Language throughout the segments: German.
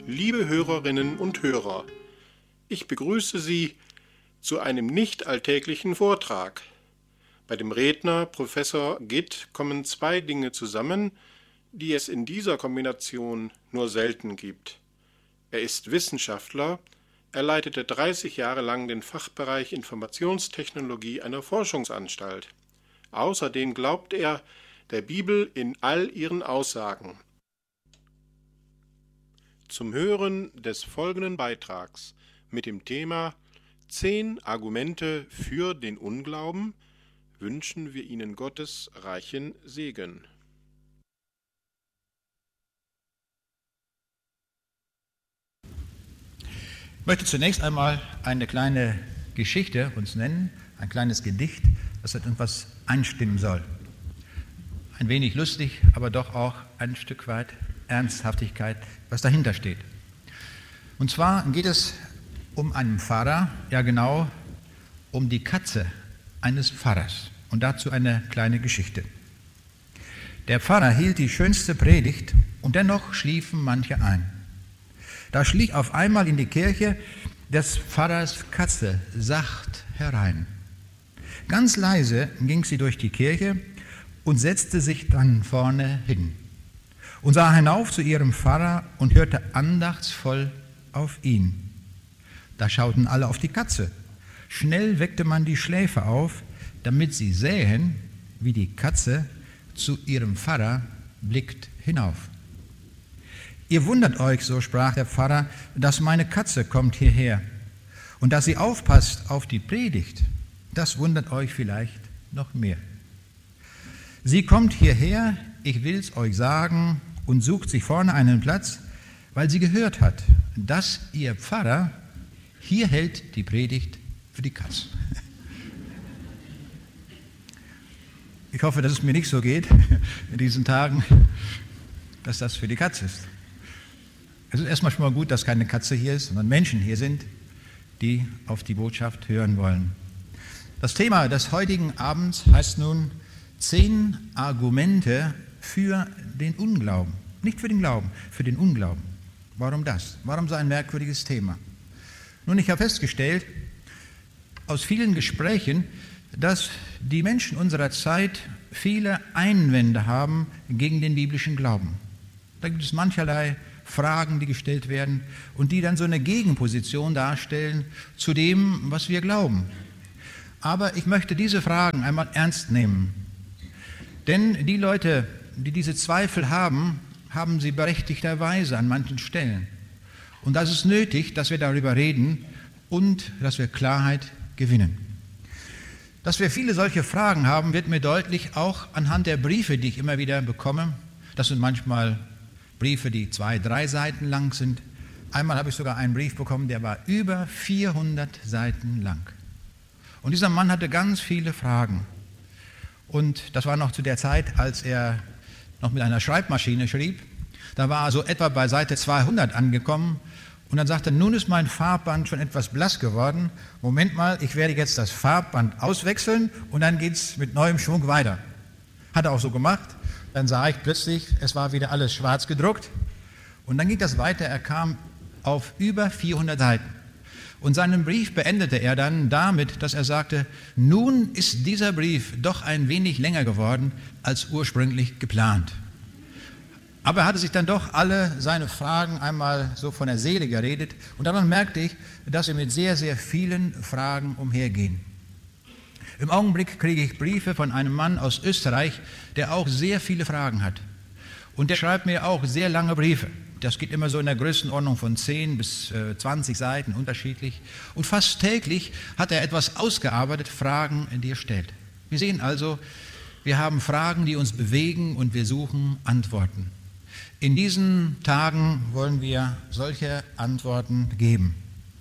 Liebe Hörerinnen und Hörer, ich begrüße Sie zu einem nicht alltäglichen Vortrag. Bei dem Redner Professor Gitt kommen zwei Dinge zusammen, die es in dieser Kombination nur selten gibt. Er ist Wissenschaftler, er leitete 30 Jahre lang den Fachbereich Informationstechnologie einer Forschungsanstalt. Außerdem glaubt er der Bibel in all ihren Aussagen. Zum Hören des folgenden Beitrags mit dem Thema 10 Argumente für den Unglauben wünschen wir Ihnen Gottes reichen Segen. Ich möchte zunächst einmal eine kleine Geschichte uns nennen, ein kleines Gedicht, das etwas einstimmen soll. Ein wenig lustig, aber doch auch ein Stück weit Ernsthaftigkeit, was dahinter steht. Und zwar geht es um einen Pfarrer, ja genau um die Katze eines Pfarrers. Und dazu eine kleine Geschichte. Der Pfarrer hielt die schönste Predigt und dennoch schliefen manche ein. Da schlich auf einmal in die Kirche des Pfarrers Katze sacht herein. Ganz leise ging sie durch die Kirche und setzte sich dann vorne hin und sah hinauf zu ihrem Pfarrer und hörte andachtsvoll auf ihn. Da schauten alle auf die Katze. Schnell weckte man die Schläfer auf, damit sie sähen, wie die Katze zu ihrem Pfarrer blickt hinauf. Ihr wundert euch, so sprach der Pfarrer, dass meine Katze kommt hierher. Und dass sie aufpasst auf die Predigt, das wundert euch vielleicht noch mehr. Sie kommt hierher, ich will's euch sagen, und sucht sich vorne einen Platz, weil sie gehört hat, dass ihr Pfarrer hier hält die Predigt für die Katze. Ich hoffe, dass es mir nicht so geht in diesen Tagen, dass das für die Katze ist. Es ist erstmal schon mal gut, dass keine Katze hier ist, sondern Menschen hier sind, die auf die Botschaft hören wollen. Das Thema des heutigen Abends heißt nun 10 Argumente für den Unglauben. Nicht für den Glauben, für den Unglauben. Warum das? Warum so ein merkwürdiges Thema? Nun, ich habe festgestellt, aus vielen Gesprächen, dass die Menschen unserer Zeit viele Einwände haben gegen den biblischen Glauben. Da gibt es mancherlei Fragen, die gestellt werden und die dann so eine Gegenposition darstellen zu dem, was wir glauben. Aber ich möchte diese Fragen einmal ernst nehmen. Denn die Leute, die diese Zweifel haben, haben sie berechtigterweise an manchen Stellen. Und das ist nötig, dass wir darüber reden und dass wir Klarheit gewinnen. Dass wir viele solche Fragen haben, wird mir deutlich auch anhand der Briefe, die ich immer wieder bekomme. Das sind manchmal Briefe, die 2, 3 Seiten lang sind. Einmal habe ich sogar einen Brief bekommen, der war über 400 Seiten lang. Und dieser Mann hatte ganz viele Fragen. Und das war noch zu der Zeit, als er noch mit einer Schreibmaschine schrieb. Da war er so etwa bei Seite 200 angekommen. Und dann sagte er, nun ist mein Farbband schon etwas blass geworden. Moment mal, ich werde jetzt das Farbband auswechseln und dann geht es mit neuem Schwung weiter. Hat er auch so gemacht. Dann sah ich plötzlich, es war wieder alles schwarz gedruckt. Und dann ging das weiter, er kam auf über 400 Seiten. Und seinen Brief beendete er dann damit, dass er sagte, nun ist dieser Brief doch ein wenig länger geworden, als ursprünglich geplant. Aber er hatte sich dann doch alle seine Fragen einmal so von der Seele geredet. Und daran merkte ich, dass wir mit sehr, sehr vielen Fragen umhergehen. Im Augenblick kriege ich Briefe von einem Mann aus Österreich, der auch sehr viele Fragen hat. Und der schreibt mir auch sehr lange Briefe. Das geht immer so in der Größenordnung von 10 bis 20 Seiten unterschiedlich. Und fast täglich hat er etwas ausgearbeitet, Fragen, die er stellt. Wir sehen also, wir haben Fragen, die uns bewegen und wir suchen Antworten. In diesen Tagen wollen wir solche Antworten geben.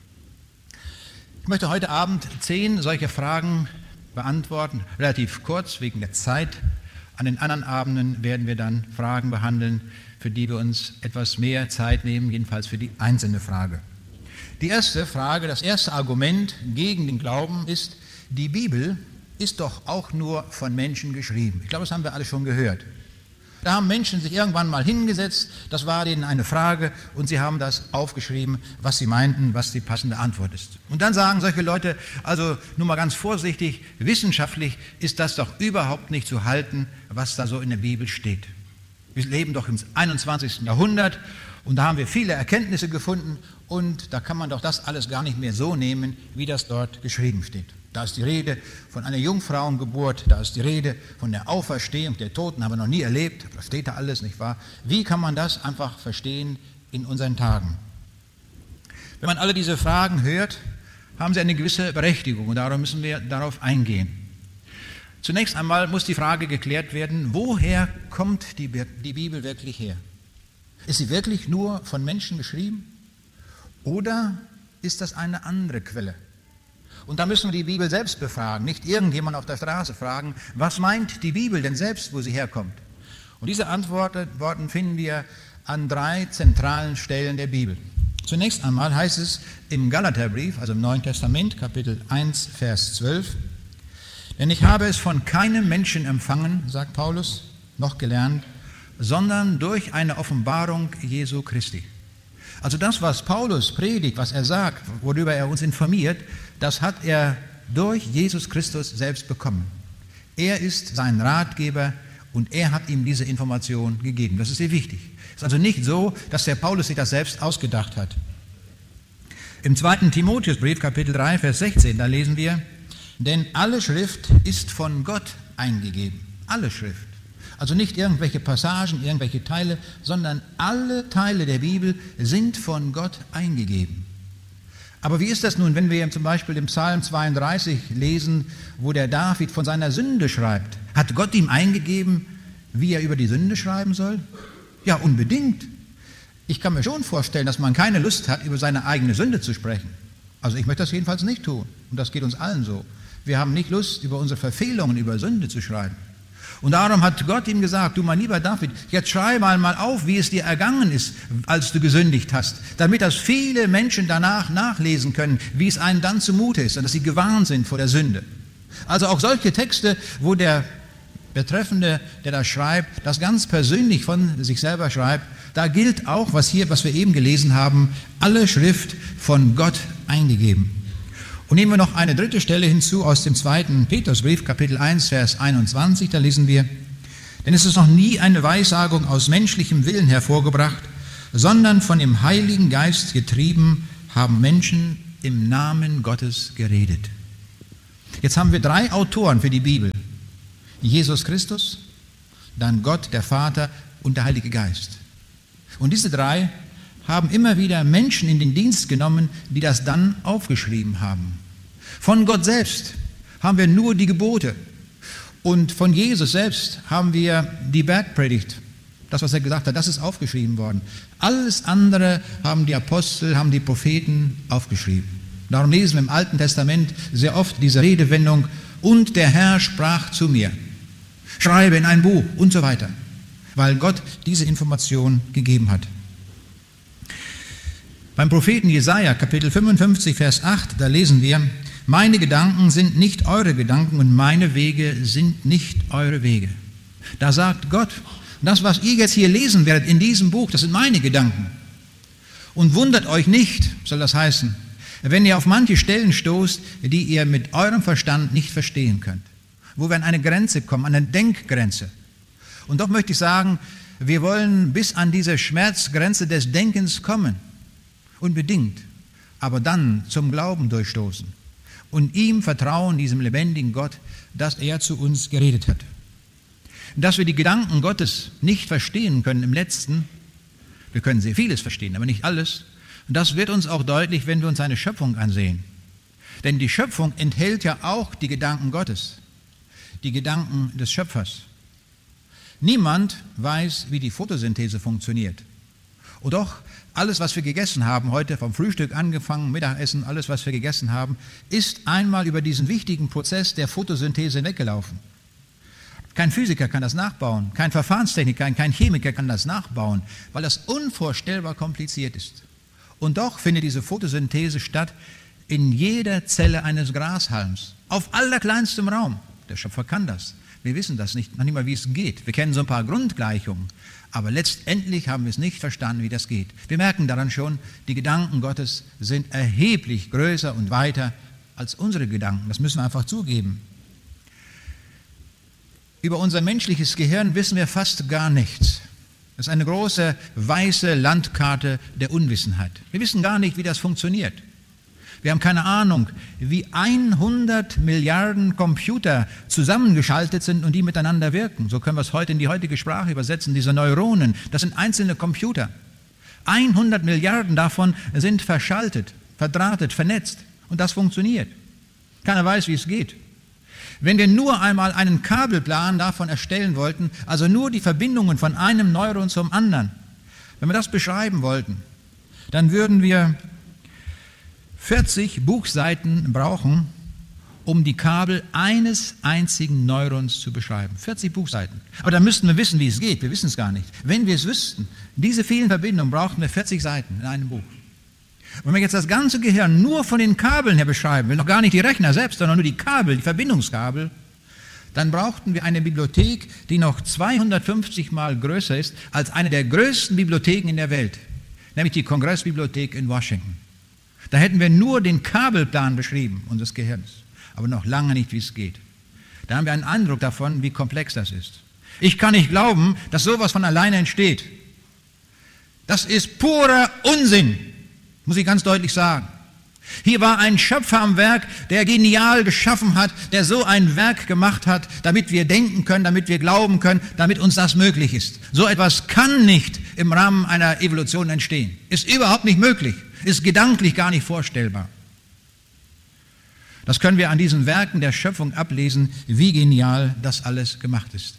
Ich möchte heute Abend 10 solche Fragen beantworten, relativ kurz wegen der Zeit. An den anderen Abenden werden wir dann Fragen behandeln, für die wir uns etwas mehr Zeit nehmen, jedenfalls für die einzelne Frage. Die erste Frage, das erste Argument gegen den Glauben ist, die Bibel ist doch auch nur von Menschen geschrieben. Ich glaube, das haben wir alle schon gehört. Da haben Menschen sich irgendwann mal hingesetzt, das war denen eine Frage und sie haben das aufgeschrieben, was sie meinten, was die passende Antwort ist. Und dann sagen solche Leute, also nur mal ganz vorsichtig, wissenschaftlich ist das doch überhaupt nicht zu halten, was da so in der Bibel steht. Wir leben doch im 21. Jahrhundert und da haben wir viele Erkenntnisse gefunden und da kann man doch das alles gar nicht mehr so nehmen, wie das dort geschrieben steht. Da ist die Rede von einer Jungfrauengeburt, da ist die Rede von der Auferstehung der Toten, haben wir noch nie erlebt, das steht da alles, nicht wahr? Wie kann man das einfach verstehen in unseren Tagen? Wenn man alle diese Fragen hört, haben sie eine gewisse Berechtigung und darum müssen wir darauf eingehen. Zunächst einmal muss die Frage geklärt werden, woher kommt die Bibel wirklich her? Ist sie wirklich nur von Menschen geschrieben oder ist das eine andere Quelle? Und da müssen wir die Bibel selbst befragen, nicht irgendjemand auf der Straße fragen, was meint die Bibel denn selbst, wo sie herkommt? Und diese Antworten finden wir an 3 zentralen Stellen der Bibel. Zunächst einmal heißt es im Galaterbrief, also im Neuen Testament, Kapitel 1, Vers 12, denn ich habe es von keinem Menschen empfangen, sagt Paulus, noch gelernt, sondern durch eine Offenbarung Jesu Christi. Also das, was Paulus predigt, was er sagt, worüber er uns informiert, das hat er durch Jesus Christus selbst bekommen. Er ist sein Ratgeber und er hat ihm diese Information gegeben. Das ist sehr wichtig. Es ist also nicht so, dass der Paulus sich das selbst ausgedacht hat. Im 2. Timotheusbrief, Kapitel 3, Vers 16, da lesen wir, denn alle Schrift ist von Gott eingegeben. Alle Schrift. Also nicht irgendwelche Passagen, irgendwelche Teile, sondern alle Teile der Bibel sind von Gott eingegeben. Aber wie ist das nun, wenn wir zum Beispiel im Psalm 32 lesen, wo der David von seiner Sünde schreibt? Hat Gott ihm eingegeben, wie er über die Sünde schreiben soll? Ja, unbedingt. Ich kann mir schon vorstellen, dass man keine Lust hat, über seine eigene Sünde zu sprechen. Also ich möchte das jedenfalls nicht tun. Und das geht uns allen so. Wir haben nicht Lust, über unsere Verfehlungen, über Sünde zu schreiben. Und darum hat Gott ihm gesagt, du mein lieber David, jetzt schreibe einmal auf, wie es dir ergangen ist, als du gesündigt hast, damit das viele Menschen danach nachlesen können, wie es einem dann zumute ist und dass sie gewarnt sind vor der Sünde. Also auch solche Texte, wo der Betreffende, der das schreibt, das ganz persönlich von sich selber schreibt, da gilt auch, was wir eben gelesen haben, alle Schrift von Gott eingegeben. Und nehmen wir noch eine dritte Stelle hinzu aus dem 2. Petrusbrief, Kapitel 1, Vers 21, da lesen wir, denn es ist noch nie eine Weissagung aus menschlichem Willen hervorgebracht, sondern von dem Heiligen Geist getrieben haben Menschen im Namen Gottes geredet. Jetzt haben wir 3 Autoren für die Bibel. Jesus Christus, dann Gott, der Vater und der Heilige Geist. Und diese 3 haben immer wieder Menschen in den Dienst genommen, die das dann aufgeschrieben haben. Von Gott selbst haben wir nur die Gebote. Und von Jesus selbst haben wir die Bergpredigt. Das, was er gesagt hat, das ist aufgeschrieben worden. Alles andere haben die Apostel, haben die Propheten aufgeschrieben. Darum lesen wir im Alten Testament sehr oft diese Redewendung, und der Herr sprach zu mir, schreibe in ein Buch und so weiter, weil Gott diese Information gegeben hat. Beim Propheten Jesaja, Kapitel 55, Vers 8, da lesen wir, meine Gedanken sind nicht eure Gedanken und meine Wege sind nicht eure Wege. Da sagt Gott, das, was ihr jetzt hier lesen werdet in diesem Buch, das sind meine Gedanken. Und wundert euch nicht, soll das heißen, wenn ihr auf manche Stellen stoßt, die ihr mit eurem Verstand nicht verstehen könnt. Wo wir an eine Grenze kommen, an eine Denkgrenze. Und doch möchte ich sagen, wir wollen bis an diese Schmerzgrenze des Denkens kommen. Unbedingt. Aber dann zum Glauben durchstoßen. Und ihm vertrauen, diesem lebendigen Gott, dass er zu uns geredet hat. Dass wir die Gedanken Gottes nicht verstehen können im Letzten, wir können sehr vieles verstehen, aber nicht alles. Und das wird uns auch deutlich, wenn wir uns seine Schöpfung ansehen. Denn die Schöpfung enthält ja auch die Gedanken Gottes, die Gedanken des Schöpfers. Niemand weiß, wie die Photosynthese funktioniert. Und doch, alles, was wir gegessen haben, heute vom Frühstück angefangen, Mittagessen, alles, was wir gegessen haben, ist einmal über diesen wichtigen Prozess der Photosynthese hinweggelaufen. Kein Physiker kann das nachbauen, kein Verfahrenstechniker, kein Chemiker kann das nachbauen, weil das unvorstellbar kompliziert ist. Und doch findet diese Photosynthese statt in jeder Zelle eines Grashalms, auf allerkleinstem Raum. Der Schöpfer kann das. Wir wissen das nicht, noch nicht mal, wie es geht. Wir kennen so ein paar Grundgleichungen, aber letztendlich haben wir es nicht verstanden, wie das geht. Wir merken daran schon, die Gedanken Gottes sind erheblich größer und weiter als unsere Gedanken. Das müssen wir einfach zugeben. Über unser menschliches Gehirn wissen wir fast gar nichts. Das ist eine große weiße Landkarte der Unwissenheit. Wir wissen gar nicht, wie das funktioniert. Wir haben keine Ahnung, wie 100 Milliarden Computer zusammengeschaltet sind und die miteinander wirken. So können wir es heute in die heutige Sprache übersetzen. Diese Neuronen, das sind einzelne Computer. 100 Milliarden davon sind verschaltet, verdrahtet, vernetzt. Und das funktioniert. Keiner weiß, wie es geht. Wenn wir nur einmal einen Kabelplan davon erstellen wollten, also nur die Verbindungen von einem Neuron zum anderen, wenn wir das beschreiben wollten, dann würden wir 40 Buchseiten brauchen, um die Kabel eines einzigen Neurons zu beschreiben. 40 Buchseiten. Aber dann müssten wir wissen, wie es geht. Wir wissen es gar nicht. Wenn wir es wüssten, diese vielen Verbindungen, brauchten wir 40 Seiten in einem Buch. Wenn wir jetzt das ganze Gehirn nur von den Kabeln her beschreiben, will noch gar nicht die Rechner selbst, sondern nur die Kabel, die Verbindungskabel, dann brauchten wir eine Bibliothek, die noch 250 Mal größer ist als eine der größten Bibliotheken in der Welt, nämlich die Kongressbibliothek in Washington. Da hätten wir nur den Kabelplan beschrieben unseres Gehirns, aber noch lange nicht, wie es geht. Da haben wir einen Eindruck davon, wie komplex das ist. Ich kann nicht glauben, dass sowas von alleine entsteht. Das ist purer Unsinn, muss ich ganz deutlich sagen. Hier war ein Schöpfer am Werk, der genial geschaffen hat, der so ein Werk gemacht hat, damit wir denken können, damit wir glauben können, damit uns das möglich ist. So etwas kann nicht im Rahmen einer Evolution entstehen. Ist überhaupt nicht möglich, ist gedanklich gar nicht vorstellbar. Das können wir an diesen Werken der Schöpfung ablesen, wie genial das alles gemacht ist.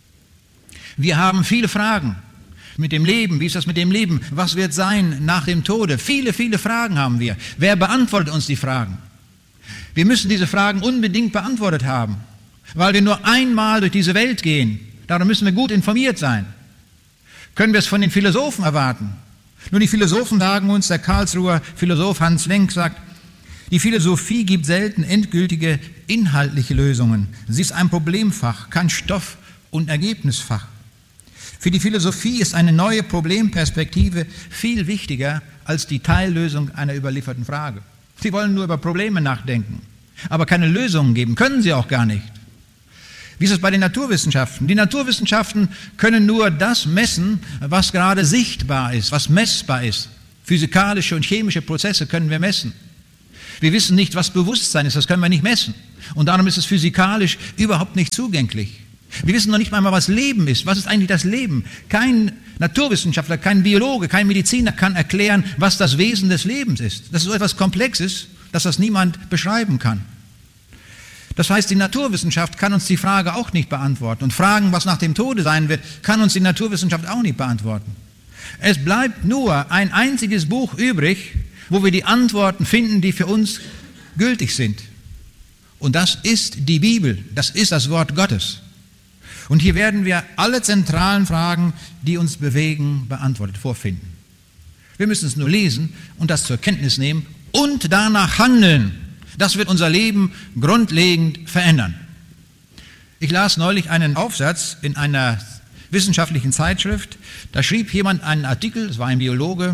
Wir haben viele Fragen mit dem Leben. Wie ist das mit dem Leben? Was wird sein nach dem Tode? Viele, viele Fragen haben wir. Wer beantwortet uns die Fragen? Wir müssen diese Fragen unbedingt beantwortet haben, weil wir nur einmal durch diese Welt gehen. Darum müssen wir gut informiert sein. Können wir es von den Philosophen erwarten? Nur die Philosophen sagen uns, der Karlsruher Philosoph Hans Lenk sagt, die Philosophie gibt selten endgültige inhaltliche Lösungen. Sie ist ein Problemfach, kein Stoff- und Ergebnisfach. Für die Philosophie ist eine neue Problemperspektive viel wichtiger als die Teillösung einer überlieferten Frage. Sie wollen nur über Probleme nachdenken, aber keine Lösungen geben, können sie auch gar nicht. Wie ist es bei den Naturwissenschaften? Die Naturwissenschaften können nur das messen, was gerade sichtbar ist, was messbar ist. Physikalische und chemische Prozesse können wir messen. Wir wissen nicht, was Bewusstsein ist, das können wir nicht messen. Und darum ist es physikalisch überhaupt nicht zugänglich. Wir wissen noch nicht einmal, was Leben ist. Was ist eigentlich das Leben? Kein Naturwissenschaftler, kein Biologe, kein Mediziner kann erklären, was das Wesen des Lebens ist. Das ist so etwas Komplexes, dass das niemand beschreiben kann. Das heißt, die Naturwissenschaft kann uns die Frage auch nicht beantworten. Und Fragen, was nach dem Tode sein wird, kann uns die Naturwissenschaft auch nicht beantworten. Es bleibt nur ein einziges Buch übrig, wo wir die Antworten finden, die für uns gültig sind. Und das ist die Bibel, das ist das Wort Gottes. Und hier werden wir alle zentralen Fragen, die uns bewegen, beantwortet vorfinden. Wir müssen es nur lesen und das zur Kenntnis nehmen und danach handeln. Das wird unser Leben grundlegend verändern. Ich las neulich einen Aufsatz in einer wissenschaftlichen Zeitschrift. Da schrieb jemand einen Artikel, es war ein Biologe,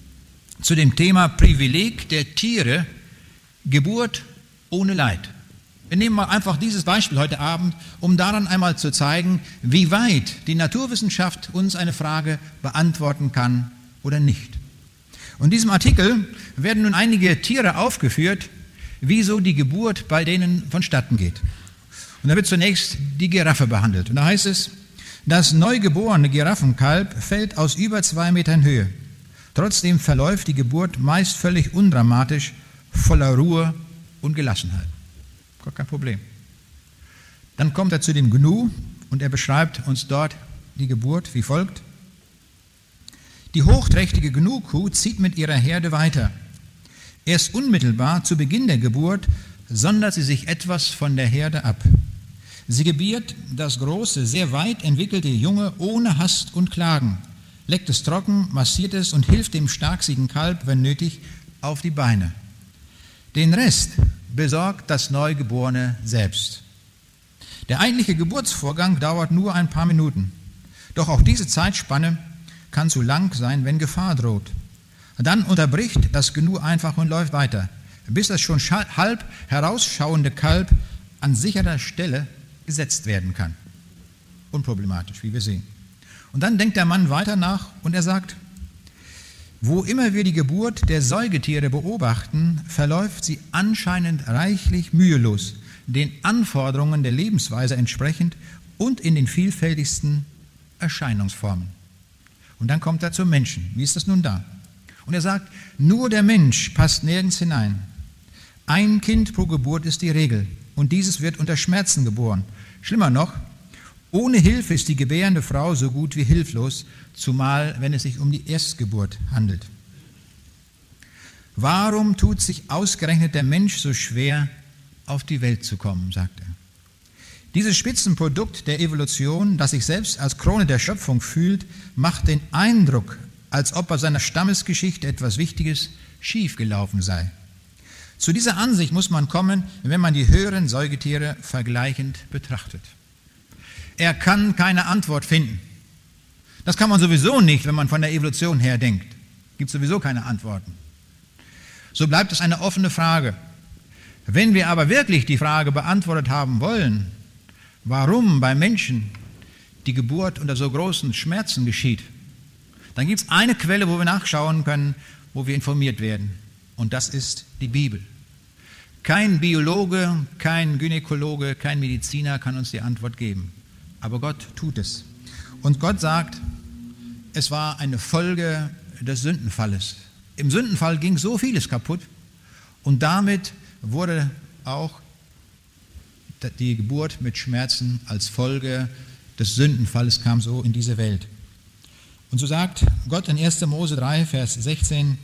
zu dem Thema Privileg der Tiere, Geburt ohne Leid. Wir nehmen mal einfach dieses Beispiel heute Abend, um daran einmal zu zeigen, wie weit die Naturwissenschaft uns eine Frage beantworten kann oder nicht. Und in diesem Artikel werden nun einige Tiere aufgeführt, wieso die Geburt bei denen vonstatten geht. Und da wird zunächst die Giraffe behandelt. Und da heißt es, das neugeborene Giraffenkalb fällt aus über 2 Metern Höhe. Trotzdem verläuft die Geburt meist völlig undramatisch, voller Ruhe und Gelassenheit. Gar kein Problem. Dann kommt er zu dem Gnu und er beschreibt uns dort die Geburt wie folgt. Die hochträchtige Gnu-Kuh zieht mit ihrer Herde weiter. Erst unmittelbar zu Beginn der Geburt sondert sie sich etwas von der Herde ab. Sie gebiert das große, sehr weit entwickelte Junge ohne Hast und Klagen, leckt es trocken, massiert es und hilft dem starksigen Kalb, wenn nötig, auf die Beine. Den Rest besorgt das Neugeborene selbst. Der eigentliche Geburtsvorgang dauert nur ein paar Minuten. Doch auch diese Zeitspanne kann zu lang sein, wenn Gefahr droht. Dann unterbricht das Gnu einfach und läuft weiter, bis das schon halb herausschauende Kalb an sicherer Stelle gesetzt werden kann. Unproblematisch, wie wir sehen. Und dann denkt der Mann weiter nach und er sagt, wo immer wir die Geburt der Säugetiere beobachten, verläuft sie anscheinend reichlich mühelos, den Anforderungen der Lebensweise entsprechend und in den vielfältigsten Erscheinungsformen. Und dann kommt er zum Menschen. Wie ist das nun da? Und er sagt, nur der Mensch passt nirgends hinein. Ein Kind pro Geburt ist die Regel und dieses wird unter Schmerzen geboren. Schlimmer noch, ohne Hilfe ist die gebärende Frau so gut wie hilflos, zumal wenn es sich um die Erstgeburt handelt. Warum tut sich ausgerechnet der Mensch so schwer, auf die Welt zu kommen, sagt er. Dieses Spitzenprodukt der Evolution, das sich selbst als Krone der Schöpfung fühlt, macht den Eindruck, als ob bei seiner Stammesgeschichte etwas Wichtiges schiefgelaufen sei. Zu dieser Ansicht muss man kommen, wenn man die höheren Säugetiere vergleichend betrachtet. Er kann keine Antwort finden. Das kann man sowieso nicht, wenn man von der Evolution her denkt. Es gibt sowieso keine Antworten. So bleibt es eine offene Frage. Wenn wir aber wirklich die Frage beantwortet haben wollen, warum bei Menschen die Geburt unter so großen Schmerzen geschieht, dann gibt es eine Quelle, wo wir nachschauen können, wo wir informiert werden. Und das ist die Bibel. Kein Biologe, kein Gynäkologe, kein Mediziner kann uns die Antwort geben. Aber Gott tut es. Und Gott sagt, es war eine Folge des Sündenfalles. Im Sündenfall ging so vieles kaputt und damit wurde auch die Geburt mit Schmerzen als Folge des Sündenfalles kam so in diese Welt. Und so sagt Gott in 1. Mose 3, Vers 16,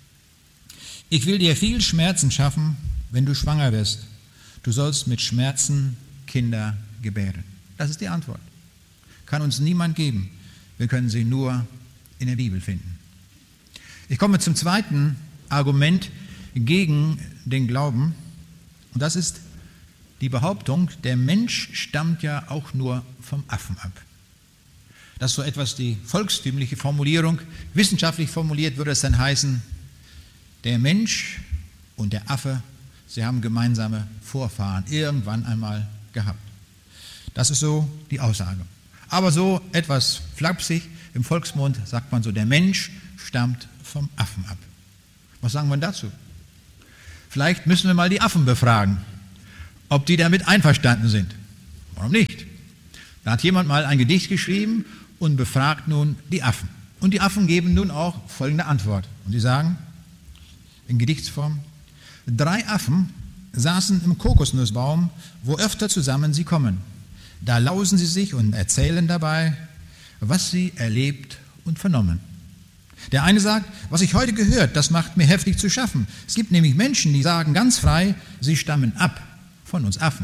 ich will dir viel Schmerzen schaffen, wenn du schwanger wirst. Du sollst mit Schmerzen Kinder gebären. Das ist die Antwort. Kann uns niemand geben. Wir können sie nur in der Bibel finden. Ich komme zum zweiten Argument gegen den Glauben. Und das ist die Behauptung, der Mensch stammt ja auch nur vom Affen ab. Das ist so etwas die volkstümliche Formulierung. Wissenschaftlich formuliert würde es dann heißen, der Mensch und der Affe, sie haben gemeinsame Vorfahren irgendwann einmal gehabt. Das ist so die Aussage. Aber so etwas flapsig im Volksmund sagt man so, der Mensch stammt vom Affen ab. Was sagen wir dazu? Vielleicht müssen wir mal die Affen befragen, ob die damit einverstanden sind. Warum nicht? Da hat jemand mal ein Gedicht geschrieben und befragt nun die Affen. Und die Affen geben nun auch folgende Antwort. Und die sagen in Gedichtsform, 3 Affen saßen im Kokosnussbaum, wo öfter zusammen sie kommen. Da lausen sie sich und erzählen dabei, was sie erlebt und vernommen. Der eine sagt, was ich heute gehört, das macht mir heftig zu schaffen. Es gibt nämlich Menschen, die sagen ganz frei, sie stammen ab von uns Affen.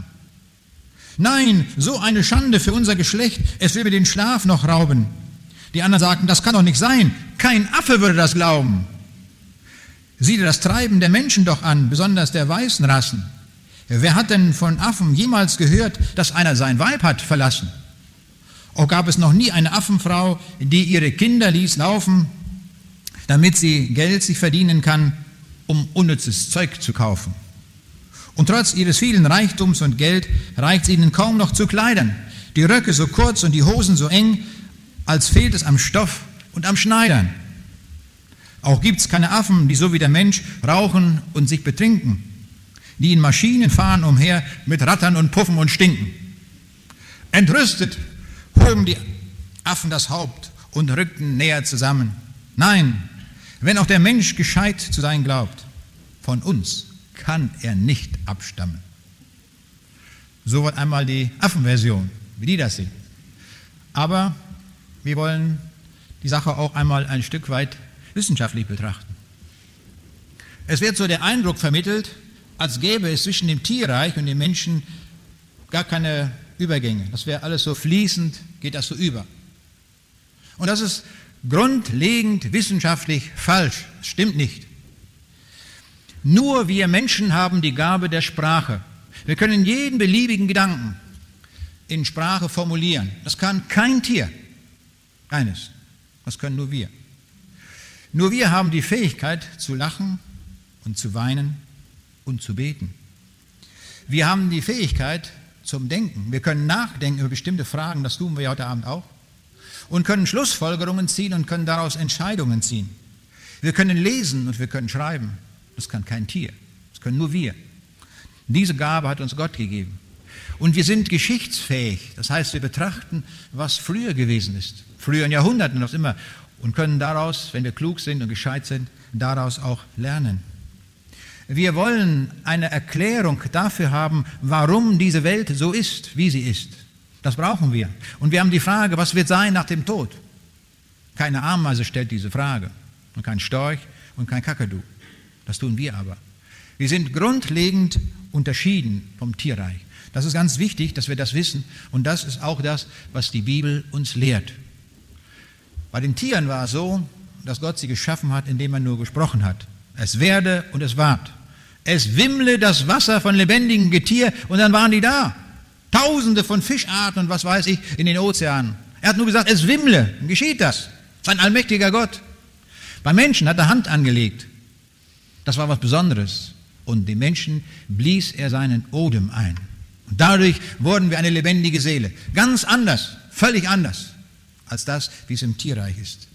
Nein, so eine Schande für unser Geschlecht, es will mir den Schlaf noch rauben. Die anderen sagten, das kann doch nicht sein, kein Affe würde das glauben. Sieh dir das Treiben der Menschen doch an, besonders der weißen Rassen. Wer hat denn von Affen jemals gehört, dass einer sein Weib hat verlassen? Auch gab es noch nie eine Affenfrau, die ihre Kinder ließ laufen, damit sie Geld sich verdienen kann, um unnützes Zeug zu kaufen. Und trotz ihres vielen Reichtums und Geld reicht es ihnen kaum noch zu Kleidern. Die Röcke so kurz und die Hosen so eng, als fehlt es am Stoff und am Schneidern. Auch gibt es keine Affen, die so wie der Mensch rauchen und sich betrinken, die in Maschinen fahren umher mit Rattern und Puffen und Stinken. Entrüstet hoben die Affen das Haupt und rückten näher zusammen. Nein, wenn auch der Mensch gescheit zu sein glaubt, von uns kann er nicht abstammen. So wird einmal die Affenversion, wie die das sehen. Aber wir wollen die Sache auch einmal ein Stück weit wissenschaftlich betrachten. Es wird so der Eindruck vermittelt, als gäbe es zwischen dem Tierreich und dem Menschen gar keine Übergänge. Das wäre alles so fließend, geht das so über. Und das ist grundlegend wissenschaftlich falsch. Das stimmt nicht. Nur wir Menschen haben die Gabe der Sprache. Wir können jeden beliebigen Gedanken in Sprache formulieren. Das kann kein Tier. Keines. Das können nur wir. Nur wir haben die Fähigkeit zu lachen und zu weinen und zu beten. Wir haben die Fähigkeit zum Denken. Wir können nachdenken über bestimmte Fragen, das tun wir heute Abend auch, und können Schlussfolgerungen ziehen und können daraus Entscheidungen ziehen. Wir können lesen und wir können schreiben. Das kann kein Tier. Das können nur wir. Diese Gabe hat uns Gott gegeben. Und wir sind geschichtsfähig. Das heißt, wir betrachten, was früher gewesen ist. Früher in Jahrhunderten noch immer. Und können daraus, wenn wir klug sind und gescheit sind, daraus auch lernen. Wir wollen eine Erklärung dafür haben, warum diese Welt so ist, wie sie ist. Das brauchen wir. Und wir haben die Frage, was wird sein nach dem Tod? Keine Ameise stellt diese Frage. Und kein Storch und kein Kakadu. Das tun wir aber. Wir sind grundlegend unterschieden vom Tierreich. Das ist ganz wichtig, dass wir das wissen. Und das ist auch das, was die Bibel uns lehrt. Bei den Tieren war es so, dass Gott sie geschaffen hat, indem er nur gesprochen hat. Es werde und es ward. Es wimmle das Wasser von lebendigem Getier und dann waren die da. Tausende von Fischarten und was weiß ich in den Ozeanen. Er hat nur gesagt, es wimmle. Dann geschieht das. Sein allmächtiger Gott. Beim Menschen hat er Hand angelegt. Das war was Besonderes. Und dem Menschen blies er seinen Odem ein. Und dadurch wurden wir eine lebendige Seele. Ganz anders, völlig anders als das, wie es im Tierreich ist.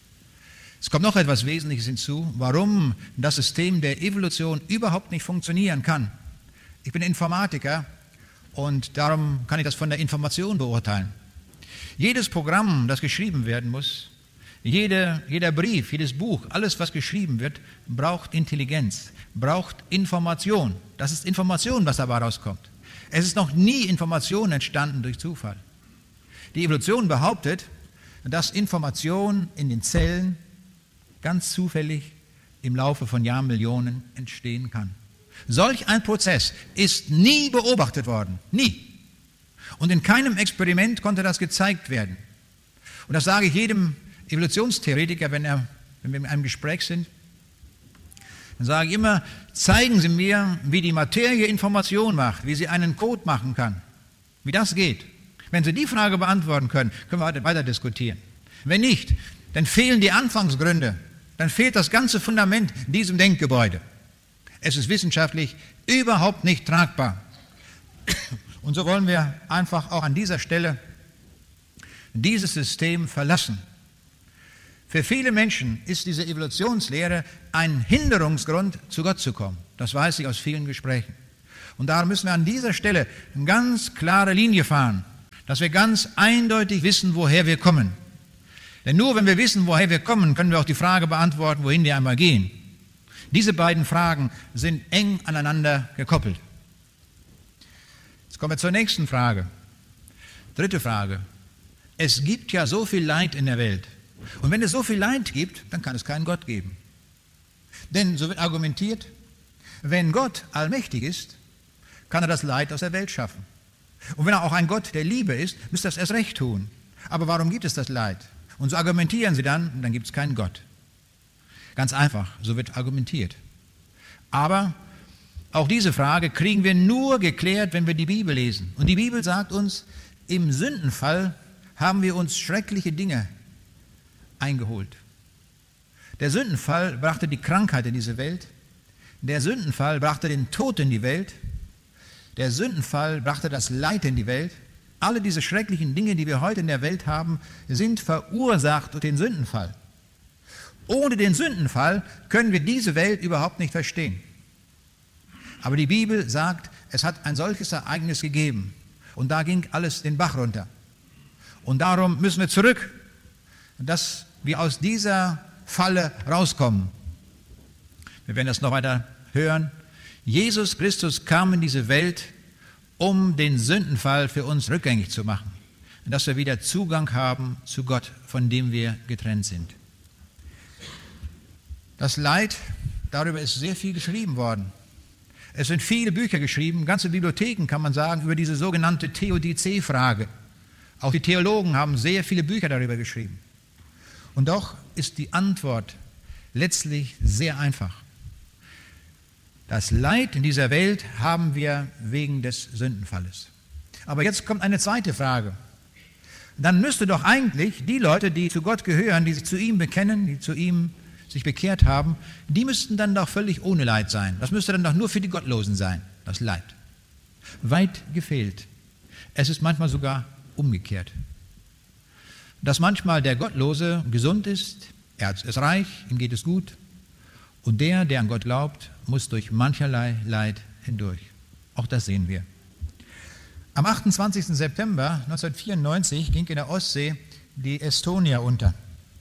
Es kommt noch etwas Wesentliches hinzu, warum das System der Evolution überhaupt nicht funktionieren kann. Ich bin Informatiker und darum kann ich das von der Information beurteilen. Jedes Programm, das geschrieben werden muss, jeder Brief, jedes Buch, alles, was geschrieben wird, braucht Intelligenz, braucht Information. Das ist Information, was dabei rauskommt. Es ist noch nie Information entstanden durch Zufall. Die Evolution behauptet, dass Information in den Zellen ganz zufällig im Laufe von Jahrmillionen entstehen kann. Solch ein Prozess ist nie beobachtet worden, nie. Und in keinem Experiment konnte das gezeigt werden. Und das sage ich jedem Evolutionstheoretiker, wenn wir in einem Gespräch sind, dann sage ich immer, zeigen Sie mir, wie die Materie Information macht, wie sie einen Code machen kann, wie das geht. Wenn Sie die Frage beantworten können, können wir weiter diskutieren. Wenn nicht, dann fehlen die Anfangsgründe, dann fehlt das ganze Fundament diesem Denkgebäude. Es ist wissenschaftlich überhaupt nicht tragbar. Und so wollen wir einfach auch an dieser Stelle dieses System verlassen. Für viele Menschen ist diese Evolutionslehre ein Hinderungsgrund, zu Gott zu kommen. Das weiß ich aus vielen Gesprächen. Und darum müssen wir an dieser Stelle eine ganz klare Linie fahren, dass wir ganz eindeutig wissen, woher wir kommen. Denn nur wenn wir wissen, woher wir kommen, können wir auch die Frage beantworten, wohin wir einmal gehen. Diese beiden Fragen sind eng aneinander gekoppelt. Jetzt kommen wir zur nächsten Frage. Dritte Frage. Es gibt ja so viel Leid in der Welt. Und wenn es so viel Leid gibt, dann kann es keinen Gott geben. Denn, so wird argumentiert, wenn Gott allmächtig ist, kann er das Leid aus der Welt schaffen. Und wenn er auch ein Gott der Liebe ist, müsste er es erst recht tun. Aber warum gibt es das Leid? Und so argumentieren sie dann, und dann gibt es keinen Gott. Ganz einfach, so wird argumentiert. Aber auch diese Frage kriegen wir nur geklärt, wenn wir die Bibel lesen. Und die Bibel sagt uns, im Sündenfall haben wir uns schreckliche Dinge eingeholt. Der Sündenfall brachte die Krankheit in diese Welt. Der Sündenfall brachte den Tod in die Welt. Der Sündenfall brachte das Leid in die Welt. Alle diese schrecklichen Dinge, die wir heute in der Welt haben, sind verursacht durch den Sündenfall. Ohne den Sündenfall können wir diese Welt überhaupt nicht verstehen. Aber die Bibel sagt, es hat ein solches Ereignis gegeben. Und da ging alles den Bach runter. Und darum müssen wir zurück, dass wir aus dieser Falle rauskommen. Wir werden das noch weiter hören. Jesus Christus kam in diese Welt, um den Sündenfall für uns rückgängig zu machen. Dass wir wieder Zugang haben zu Gott, von dem wir getrennt sind. Das Leid, darüber ist sehr viel geschrieben worden. Es sind viele Bücher geschrieben, ganze Bibliotheken kann man sagen, über diese sogenannte Theodizee-Frage. Auch die Theologen haben sehr viele Bücher darüber geschrieben. Und doch ist die Antwort letztlich sehr einfach. Das Leid in dieser Welt haben wir wegen des Sündenfalles. Aber jetzt kommt eine zweite Frage. Dann müsste doch eigentlich die Leute, die zu Gott gehören, die sich zu ihm bekennen, die zu ihm sich bekehrt haben, die müssten dann doch völlig ohne Leid sein. Das müsste dann doch nur für die Gottlosen sein, das Leid. Weit gefehlt. Es ist manchmal sogar umgekehrt. Dass manchmal der Gottlose gesund ist, er ist reich, ihm geht es gut, und der an Gott glaubt, muss durch mancherlei Leid hindurch. Auch das sehen wir. Am 28. September 1994 ging in der Ostsee die Estonia unter.